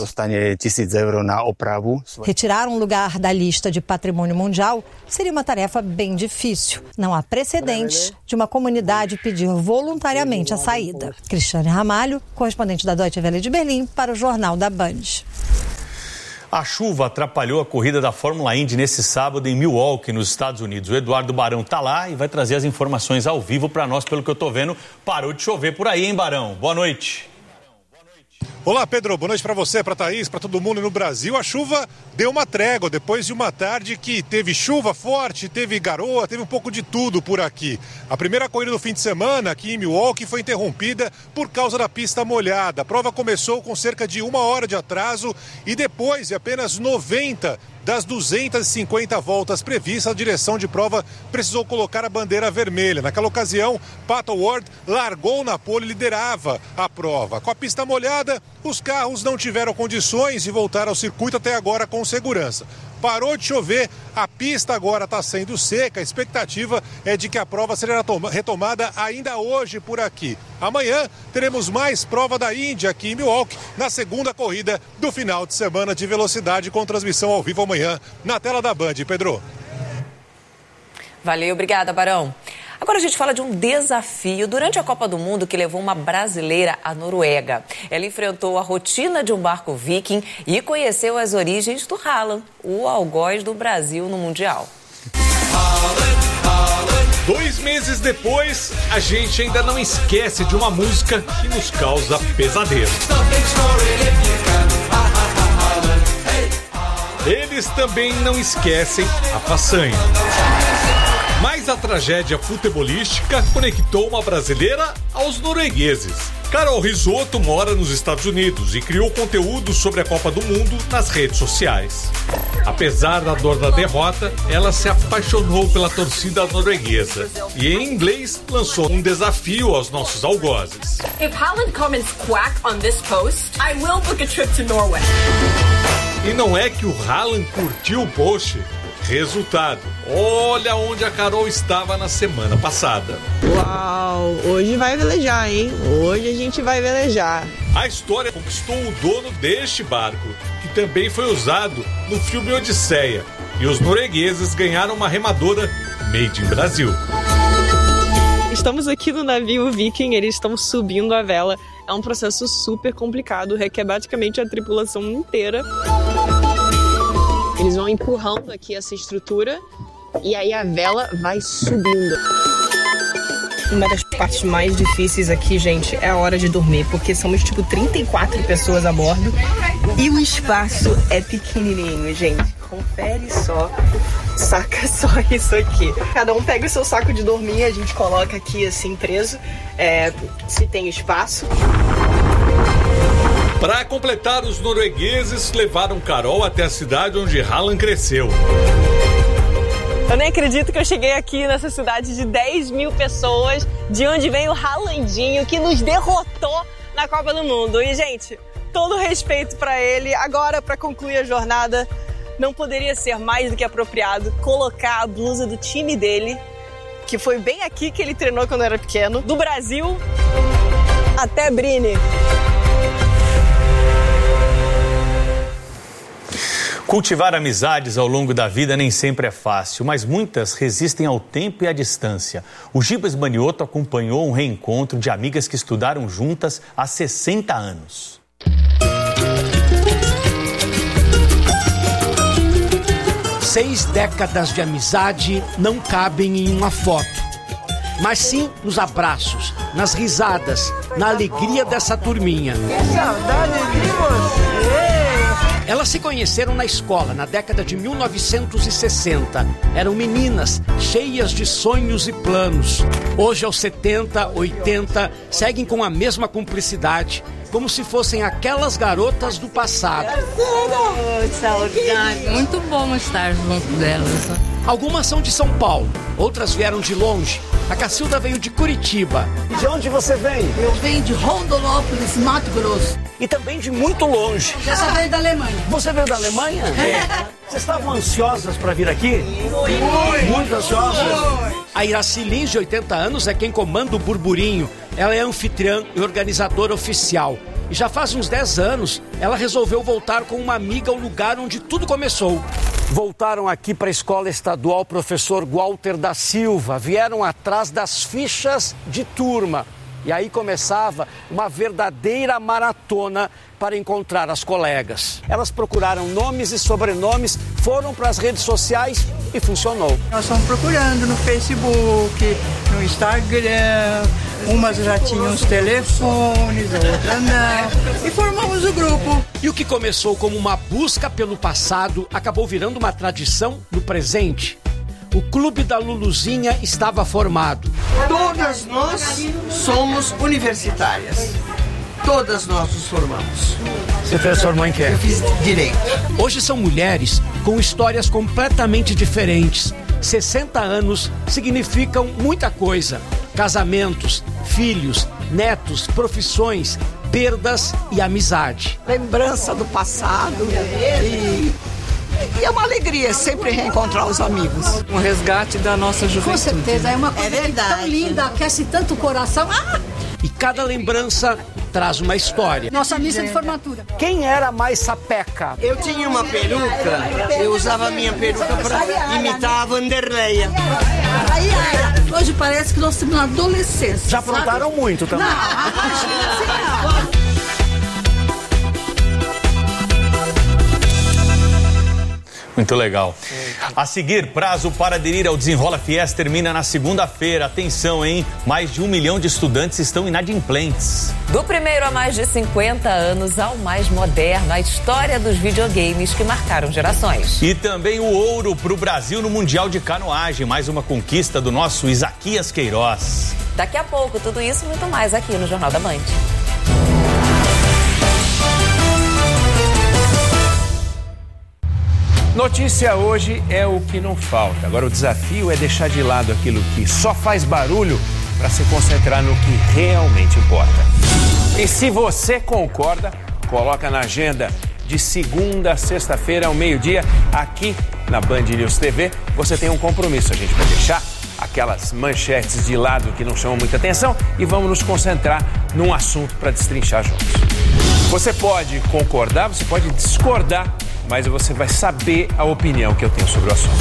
[SPEAKER 3] Retirar um lugar da lista de patrimônio mundial seria uma tarefa bem difícil. Não há precedentes de uma comunidade pedir voluntariamente a saída. Cristiane Ramalho, correspondente da Deutsche Welle de Berlim, para o Jornal da Band.
[SPEAKER 2] A chuva atrapalhou a corrida da Fórmula Indy nesse sábado em Milwaukee, nos Estados Unidos. O Eduardo Barão está lá e vai trazer as informações ao vivo para nós. Pelo que eu estou vendo, parou de chover por aí, hein, Barão? Boa noite.
[SPEAKER 8] Olá, Pedro. Boa noite para você, para a Thaís, para todo mundo no Brasil. A chuva deu uma trégua depois de uma tarde que teve chuva forte, teve garoa, teve um pouco de tudo por aqui. A primeira corrida do fim de semana aqui em Milwaukee foi interrompida por causa da pista molhada. A prova começou com cerca de 1 hora de atraso e depois de apenas 90 das 250 voltas previstas, a direção de prova precisou colocar a bandeira vermelha. Naquela ocasião, Pato Ward largou na pole e liderava a prova. Com a pista molhada, os carros não tiveram condições de voltar ao circuito até agora com segurança. Parou de chover, a pista agora está sendo seca, a expectativa é de que a prova será retomada ainda hoje por aqui. Amanhã teremos mais prova da Índia aqui em Milwaukee, na segunda corrida do final de semana de velocidade, com transmissão ao vivo amanhã na tela da Band. Pedro.
[SPEAKER 1] Valeu, obrigada, Barão. Agora a gente fala de um desafio durante a Copa do Mundo que levou uma brasileira à Noruega. Ela enfrentou a rotina de um barco viking e conheceu as origens do Haaland, o algoz do Brasil no Mundial.
[SPEAKER 9] 2 meses depois, a gente ainda não esquece de uma música que nos causa pesadelo. Eles também não esquecem a façanha. Mas a tragédia futebolística conectou uma brasileira aos noruegueses. Carol Risotto mora nos Estados Unidos e criou conteúdo sobre a Copa do Mundo nas redes sociais. Apesar da dor da derrota, ela se apaixonou pela torcida norueguesa e, em inglês, lançou um desafio aos nossos algozes.
[SPEAKER 10] If Haaland comments quack on this post, I will book a trip to Norway.
[SPEAKER 9] E não é que o Haaland curtiu o post. Resultado, olha onde a Carol estava na semana passada.
[SPEAKER 23] Uau, hoje vai velejar, hein? Hoje a gente vai velejar.
[SPEAKER 9] A história conquistou o dono deste barco, que também foi usado no filme Odisseia. E os noruegueses ganharam uma remadora made in Brasil.
[SPEAKER 23] Estamos aqui no navio Viking, eles estão subindo a vela. É um processo super complicado, requer praticamente a tripulação inteira. Eles vão empurrando aqui essa estrutura e aí a vela vai subindo. Uma das partes mais difíceis aqui, gente, é a hora de dormir, porque somos tipo 34 pessoas a bordo e o espaço é pequenininho, gente. Confere só, saca só isso aqui. Cada um pega o seu saco de dormir, a gente coloca aqui assim preso, se tem espaço.
[SPEAKER 9] Para completar, os noruegueses levaram Carol até a cidade onde Haaland cresceu.
[SPEAKER 23] Eu nem acredito que eu cheguei aqui nessa cidade de 10 mil pessoas, de onde vem o Haalandinho, que nos derrotou na Copa do Mundo. E, gente, todo respeito para ele. Agora, para concluir a jornada, não poderia ser mais do que apropriado colocar a blusa do time dele, que foi bem aqui que ele treinou quando era pequeno, do Brasil até Brini.
[SPEAKER 2] Cultivar amizades ao longo da vida nem sempre é fácil, mas muitas resistem ao tempo e à distância. O Gibas Manioto acompanhou um reencontro de amigas que estudaram juntas há 60 anos.
[SPEAKER 6] 6 décadas de amizade não cabem em uma foto, mas sim nos abraços, nas risadas, na alegria dessa turminha.
[SPEAKER 11] Que saudade de você!
[SPEAKER 6] Elas se conheceram na escola na década de 1960. Eram meninas cheias de sonhos e planos. Hoje, aos 70, 80, seguem com a mesma cumplicidade, como se fossem aquelas garotas do passado.
[SPEAKER 15] Saudade. Muito bom estar junto delas.
[SPEAKER 6] Algumas são de São Paulo, outras vieram de longe. A Cacilda veio de Curitiba. De onde você vem?
[SPEAKER 12] Eu venho de Rondonópolis, Mato Grosso.
[SPEAKER 6] E também de muito longe.
[SPEAKER 12] Essa veio da Alemanha.
[SPEAKER 6] Você veio da Alemanha? É. Vocês estavam ansiosas para vir aqui? Muito ansiosas? A Iraci Lins, de 80 anos, é quem comanda o burburinho. Ela é anfitriã e organizadora oficial. E já faz uns 10 anos, ela resolveu voltar com uma amiga ao lugar onde tudo começou. Voltaram aqui para a Escola Estadual Professor Walter da Silva. Vieram atrás das fichas de turma. E aí começava uma verdadeira maratona para encontrar as colegas. Elas procuraram nomes e sobrenomes, foram para as redes sociais e funcionou.
[SPEAKER 11] Nós estamos procurando no Facebook, no Instagram, umas já tinham os telefones, outras não, e formamos o grupo.
[SPEAKER 6] E o que começou como uma busca pelo passado acabou virando uma tradição no presente. O Clube da Luluzinha estava formado.
[SPEAKER 12] Todas nós somos universitárias. Todas nós nos formamos.
[SPEAKER 6] Você transformou em quê?
[SPEAKER 12] Eu fiz direito.
[SPEAKER 6] Hoje são mulheres com histórias completamente diferentes. 60 anos significam muita coisa. Casamentos, filhos, netos, profissões, perdas e amizade.
[SPEAKER 12] Lembrança do passado e é uma alegria sempre reencontrar os amigos.
[SPEAKER 21] Um resgate da nossa juventude.
[SPEAKER 12] Com certeza, é uma coisa tão linda, aquece tanto o coração.
[SPEAKER 6] E cada lembrança traz uma história.
[SPEAKER 12] Nossa missa de formatura.
[SPEAKER 6] Quem era mais sapeca?
[SPEAKER 12] Eu tinha uma peruca, eu usava a minha peruca para imitar a Vanderleia. Hoje parece que nós estamos na adolescência.
[SPEAKER 6] Já aprontaram muito também.
[SPEAKER 12] Não, não.
[SPEAKER 2] Muito legal. A seguir, prazo para aderir ao Desenrola Fies termina na segunda-feira. Atenção, hein? Mais de 1 milhão de estudantes estão inadimplentes.
[SPEAKER 1] Do primeiro a mais de 50 anos ao mais moderno, a história dos videogames que marcaram gerações.
[SPEAKER 2] E também o ouro para o Brasil no Mundial de Canoagem. Mais uma conquista do nosso Isaquias Queiroz.
[SPEAKER 1] Daqui a pouco, tudo isso e muito mais aqui no Jornal da Band.
[SPEAKER 24] Notícia hoje é o que não falta. Agora o desafio é deixar de lado aquilo que só faz barulho para se concentrar no que realmente importa. E se você concorda, coloca na agenda de segunda a sexta-feira ao meio-dia aqui na Band News TV. Você tem um compromisso, a gente vai deixar aquelas manchetes de lado que não chamam muita atenção e vamos nos concentrar num assunto para destrinchar juntos. Você pode concordar, você pode discordar, mas você vai saber a opinião que eu tenho sobre o assunto.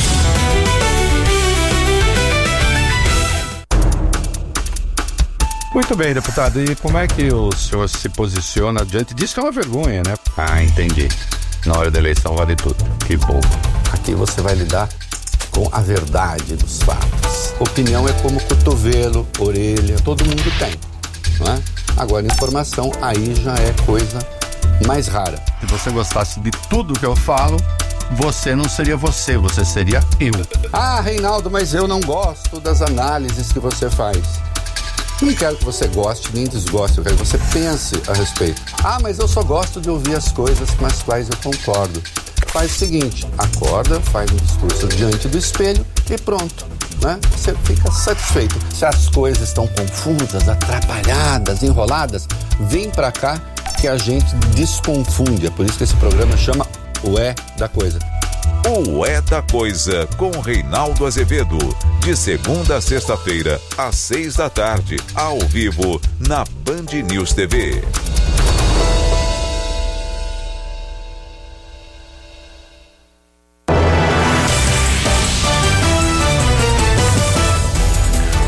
[SPEAKER 25] Muito bem, deputado. E como é que o senhor se posiciona diante disso, que é uma vergonha, né?
[SPEAKER 26] Ah, entendi. Na hora da eleição vale tudo. Que bom. Aqui você vai lidar com a verdade dos fatos. Opinião é como cotovelo, orelha, todo mundo tem, não é? Agora, informação aí já é coisa mais rara.
[SPEAKER 25] Se você gostasse de tudo que eu falo, você não seria você, você seria eu.
[SPEAKER 26] Ah, Reinaldo, mas eu não gosto das análises que você faz. Não quero que você goste nem desgoste, eu quero que você pense a respeito. Ah, mas eu só gosto de ouvir as coisas com as quais eu concordo. Faz o seguinte, acorda, faz um discurso diante do espelho e pronto, né? Você fica satisfeito. Se as coisas estão confusas, atrapalhadas, enroladas, vem pra cá que a gente desconfunde. É por isso que esse programa chama O É da Coisa.
[SPEAKER 27] O É da Coisa, com Reinaldo Azevedo. De segunda a sexta-feira, às 6 da tarde, ao vivo, na Band News TV.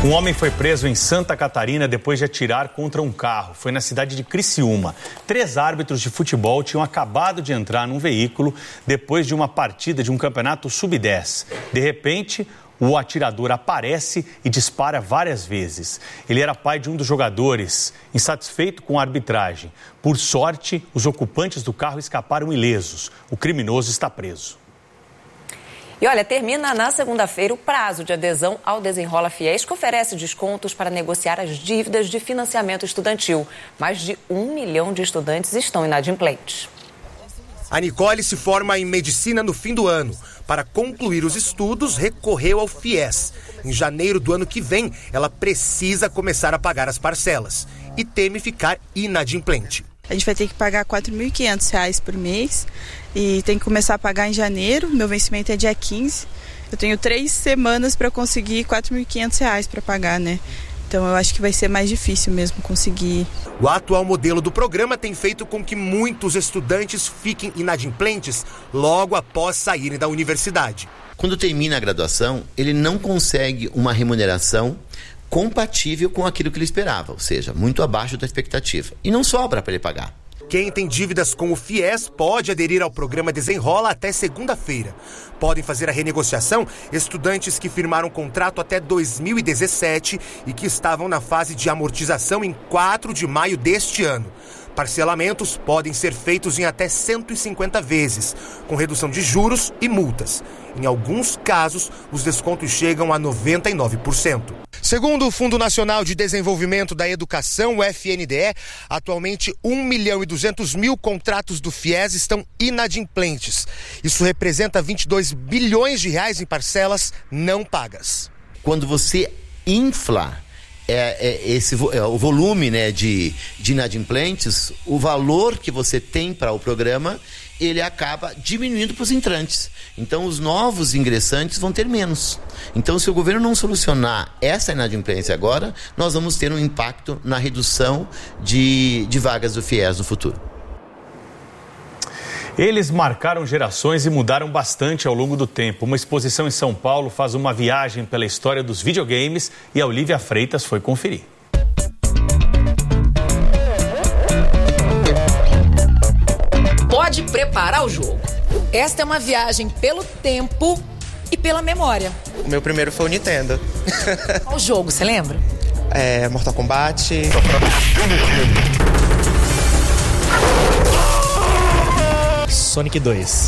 [SPEAKER 2] Um homem foi preso em Santa Catarina depois de atirar contra um carro. Foi na cidade de Criciúma. 3 árbitros de futebol tinham acabado de entrar num veículo depois de uma partida de um campeonato sub-10. De repente, o atirador aparece e dispara várias vezes. Ele era pai de um dos jogadores, insatisfeito com a arbitragem. Por sorte, os ocupantes do carro escaparam ilesos. O criminoso está preso.
[SPEAKER 1] E olha, termina na segunda-feira o prazo de adesão ao Desenrola Fiéis, que oferece descontos para negociar as dívidas de financiamento estudantil. Mais de 1 milhão de estudantes estão inadimplentes.
[SPEAKER 5] A Nicole se forma em medicina no fim do ano. Para concluir os estudos, recorreu ao FIES. Em janeiro do ano que vem, ela precisa começar a pagar as parcelas e teme ficar inadimplente.
[SPEAKER 13] A gente vai ter que pagar R$ 4.500 por mês e tem que começar a pagar em janeiro. Meu vencimento é dia 15. Eu tenho 3 semanas para conseguir R$ 4.500 para pagar, né? Então eu acho que vai ser mais difícil mesmo conseguir.
[SPEAKER 5] O atual modelo do programa tem feito com que muitos estudantes fiquem inadimplentes logo após saírem da universidade.
[SPEAKER 14] Quando termina a graduação, ele não consegue uma remuneração compatível com aquilo que ele esperava, ou seja, muito abaixo da expectativa. E não sobra para ele pagar.
[SPEAKER 5] Quem tem dívidas com o FIES pode aderir ao programa Desenrola até segunda-feira. Podem fazer a renegociação estudantes que firmaram contrato até 2017 e que estavam na fase de amortização em 4 de maio deste ano. Parcelamentos podem ser feitos em até 150 vezes, com redução de juros e multas. Em alguns casos, os descontos chegam a 99%. Segundo o Fundo Nacional de Desenvolvimento da Educação, o FNDE, atualmente 1.200.000 contratos do FIES estão inadimplentes. Isso representa 22 bilhões de reais em não pagas.
[SPEAKER 14] Quando você infla o volume, né, de inadimplentes, o valor que você tem para o programa, ele acaba diminuindo para os entrantes. Então, os novos ingressantes vão ter menos. Então, se o governo não solucionar essa inadimplência agora, nós vamos ter um impacto na redução de vagas do FIES no futuro.
[SPEAKER 2] Eles marcaram gerações e mudaram bastante ao longo do tempo. Uma exposição em São Paulo faz uma viagem pela história dos videogames e a Olivia Freitas foi conferir.
[SPEAKER 16] Pode preparar o jogo. Esta é uma viagem pelo tempo e pela memória.
[SPEAKER 17] O meu primeiro foi o Nintendo.
[SPEAKER 16] Qual jogo, você lembra?
[SPEAKER 17] Mortal Kombat.
[SPEAKER 18] Sonic 2.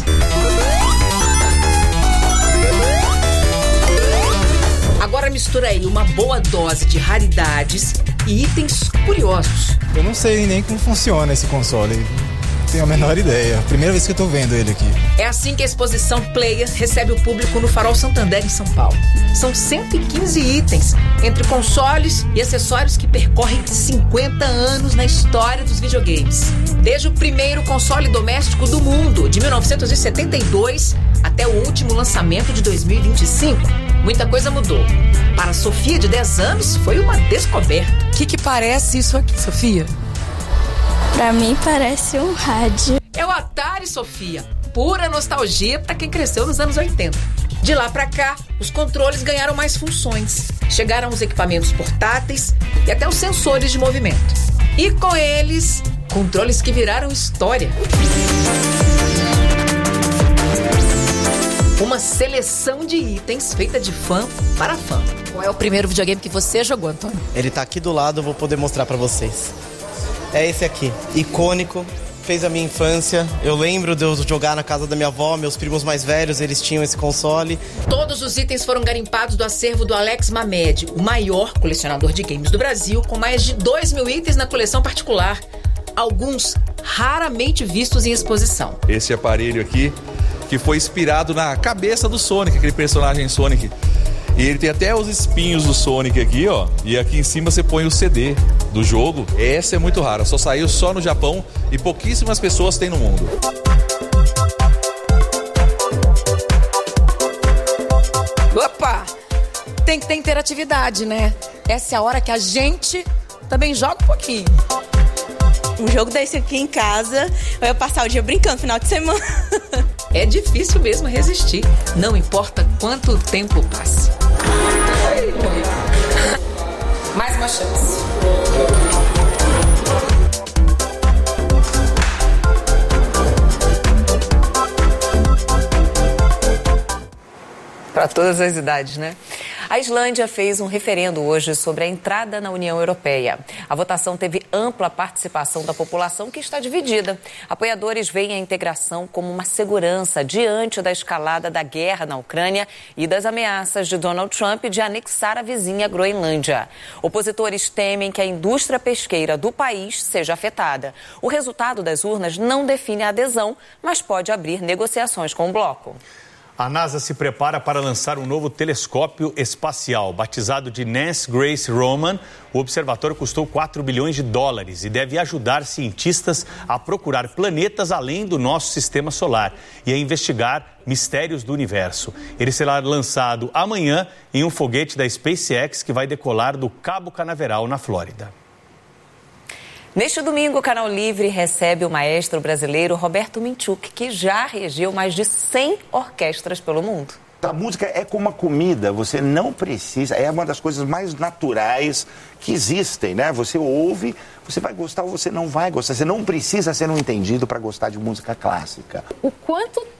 [SPEAKER 16] Agora mistura aí uma boa dose de raridades e itens curiosos.
[SPEAKER 18] Eu não sei nem como funciona esse console. Não tenho a menor ideia. Primeira vez que eu tô vendo ele aqui.
[SPEAKER 16] É assim que a exposição Player recebe o público no Farol Santander, em São Paulo. São 115 itens, entre consoles e acessórios que percorrem 50 anos na história dos videogames. Desde o primeiro console doméstico do mundo, de 1972, até o último lançamento de 2025. Muita coisa mudou. Para a Sofia, de 10 anos, foi uma descoberta. O que parece isso aqui, Sofia?
[SPEAKER 19] Pra mim parece um rádio.
[SPEAKER 16] É o Atari, Sofia. Pura nostalgia para quem cresceu nos anos 80. De lá pra cá, os controles ganharam mais funções. Chegaram os equipamentos portáteis e até os sensores de movimento. E com eles, controles que viraram história. Uma seleção de itens feita de fã para fã. Qual é o primeiro videogame que você jogou, Antônio?
[SPEAKER 18] Ele tá aqui do lado, eu vou poder mostrar pra vocês. É esse aqui, icônico, fez a minha infância. Eu lembro de eu jogar na casa da minha avó, meus primos mais velhos, eles tinham esse console.
[SPEAKER 16] Todos os itens foram garimpados do acervo do Alex Mamed, o maior colecionador de games do Brasil, com mais de 2.000 itens na coleção particular. Alguns raramente vistos em exposição.
[SPEAKER 28] Esse aparelho aqui, que foi inspirado na cabeça do Sonic, aquele personagem Sonic. E ele tem até os espinhos do Sonic aqui, ó. E aqui em cima você põe o CD do jogo. Essa é muito rara, só saiu só no Japão e pouquíssimas pessoas têm no mundo.
[SPEAKER 16] Opa! Tem que ter interatividade, né? Essa é a hora que a gente também joga um pouquinho.
[SPEAKER 13] Um jogo desse aqui em casa, eu ia passar o dia brincando, final de semana.
[SPEAKER 16] É difícil mesmo resistir, não importa quanto tempo passe.
[SPEAKER 1] Mais uma chance. Para todas as idades, né? A Islândia fez um referendo hoje sobre a entrada na União Europeia. A votação teve ampla participação da população, que está dividida. Apoiadores veem a integração como uma segurança diante da escalada da guerra na Ucrânia e das ameaças de Donald Trump de anexar a vizinha Groenlândia. Opositores temem que a indústria pesqueira do país seja afetada. O resultado das urnas não define a adesão, mas pode abrir negociações com o bloco.
[SPEAKER 2] A NASA se prepara para lançar um novo telescópio espacial. Batizado de Nancy Grace Roman, o observatório custou 4 bilhões de dólares e deve ajudar cientistas a procurar planetas além do nosso sistema solar e a investigar mistérios do universo. Ele será lançado amanhã em um foguete da SpaceX que vai decolar do Cabo Canaveral, na Flórida.
[SPEAKER 1] Neste domingo, o Canal Livre recebe o maestro brasileiro Roberto Minchuk, que já regiu mais de 100 orquestras pelo mundo.
[SPEAKER 3] A música é como uma comida, você não precisa, é uma das coisas mais naturais que existem, né? Você ouve, você vai gostar ou você não vai gostar, você não precisa ser um entendido para gostar de música clássica.
[SPEAKER 4] O quanto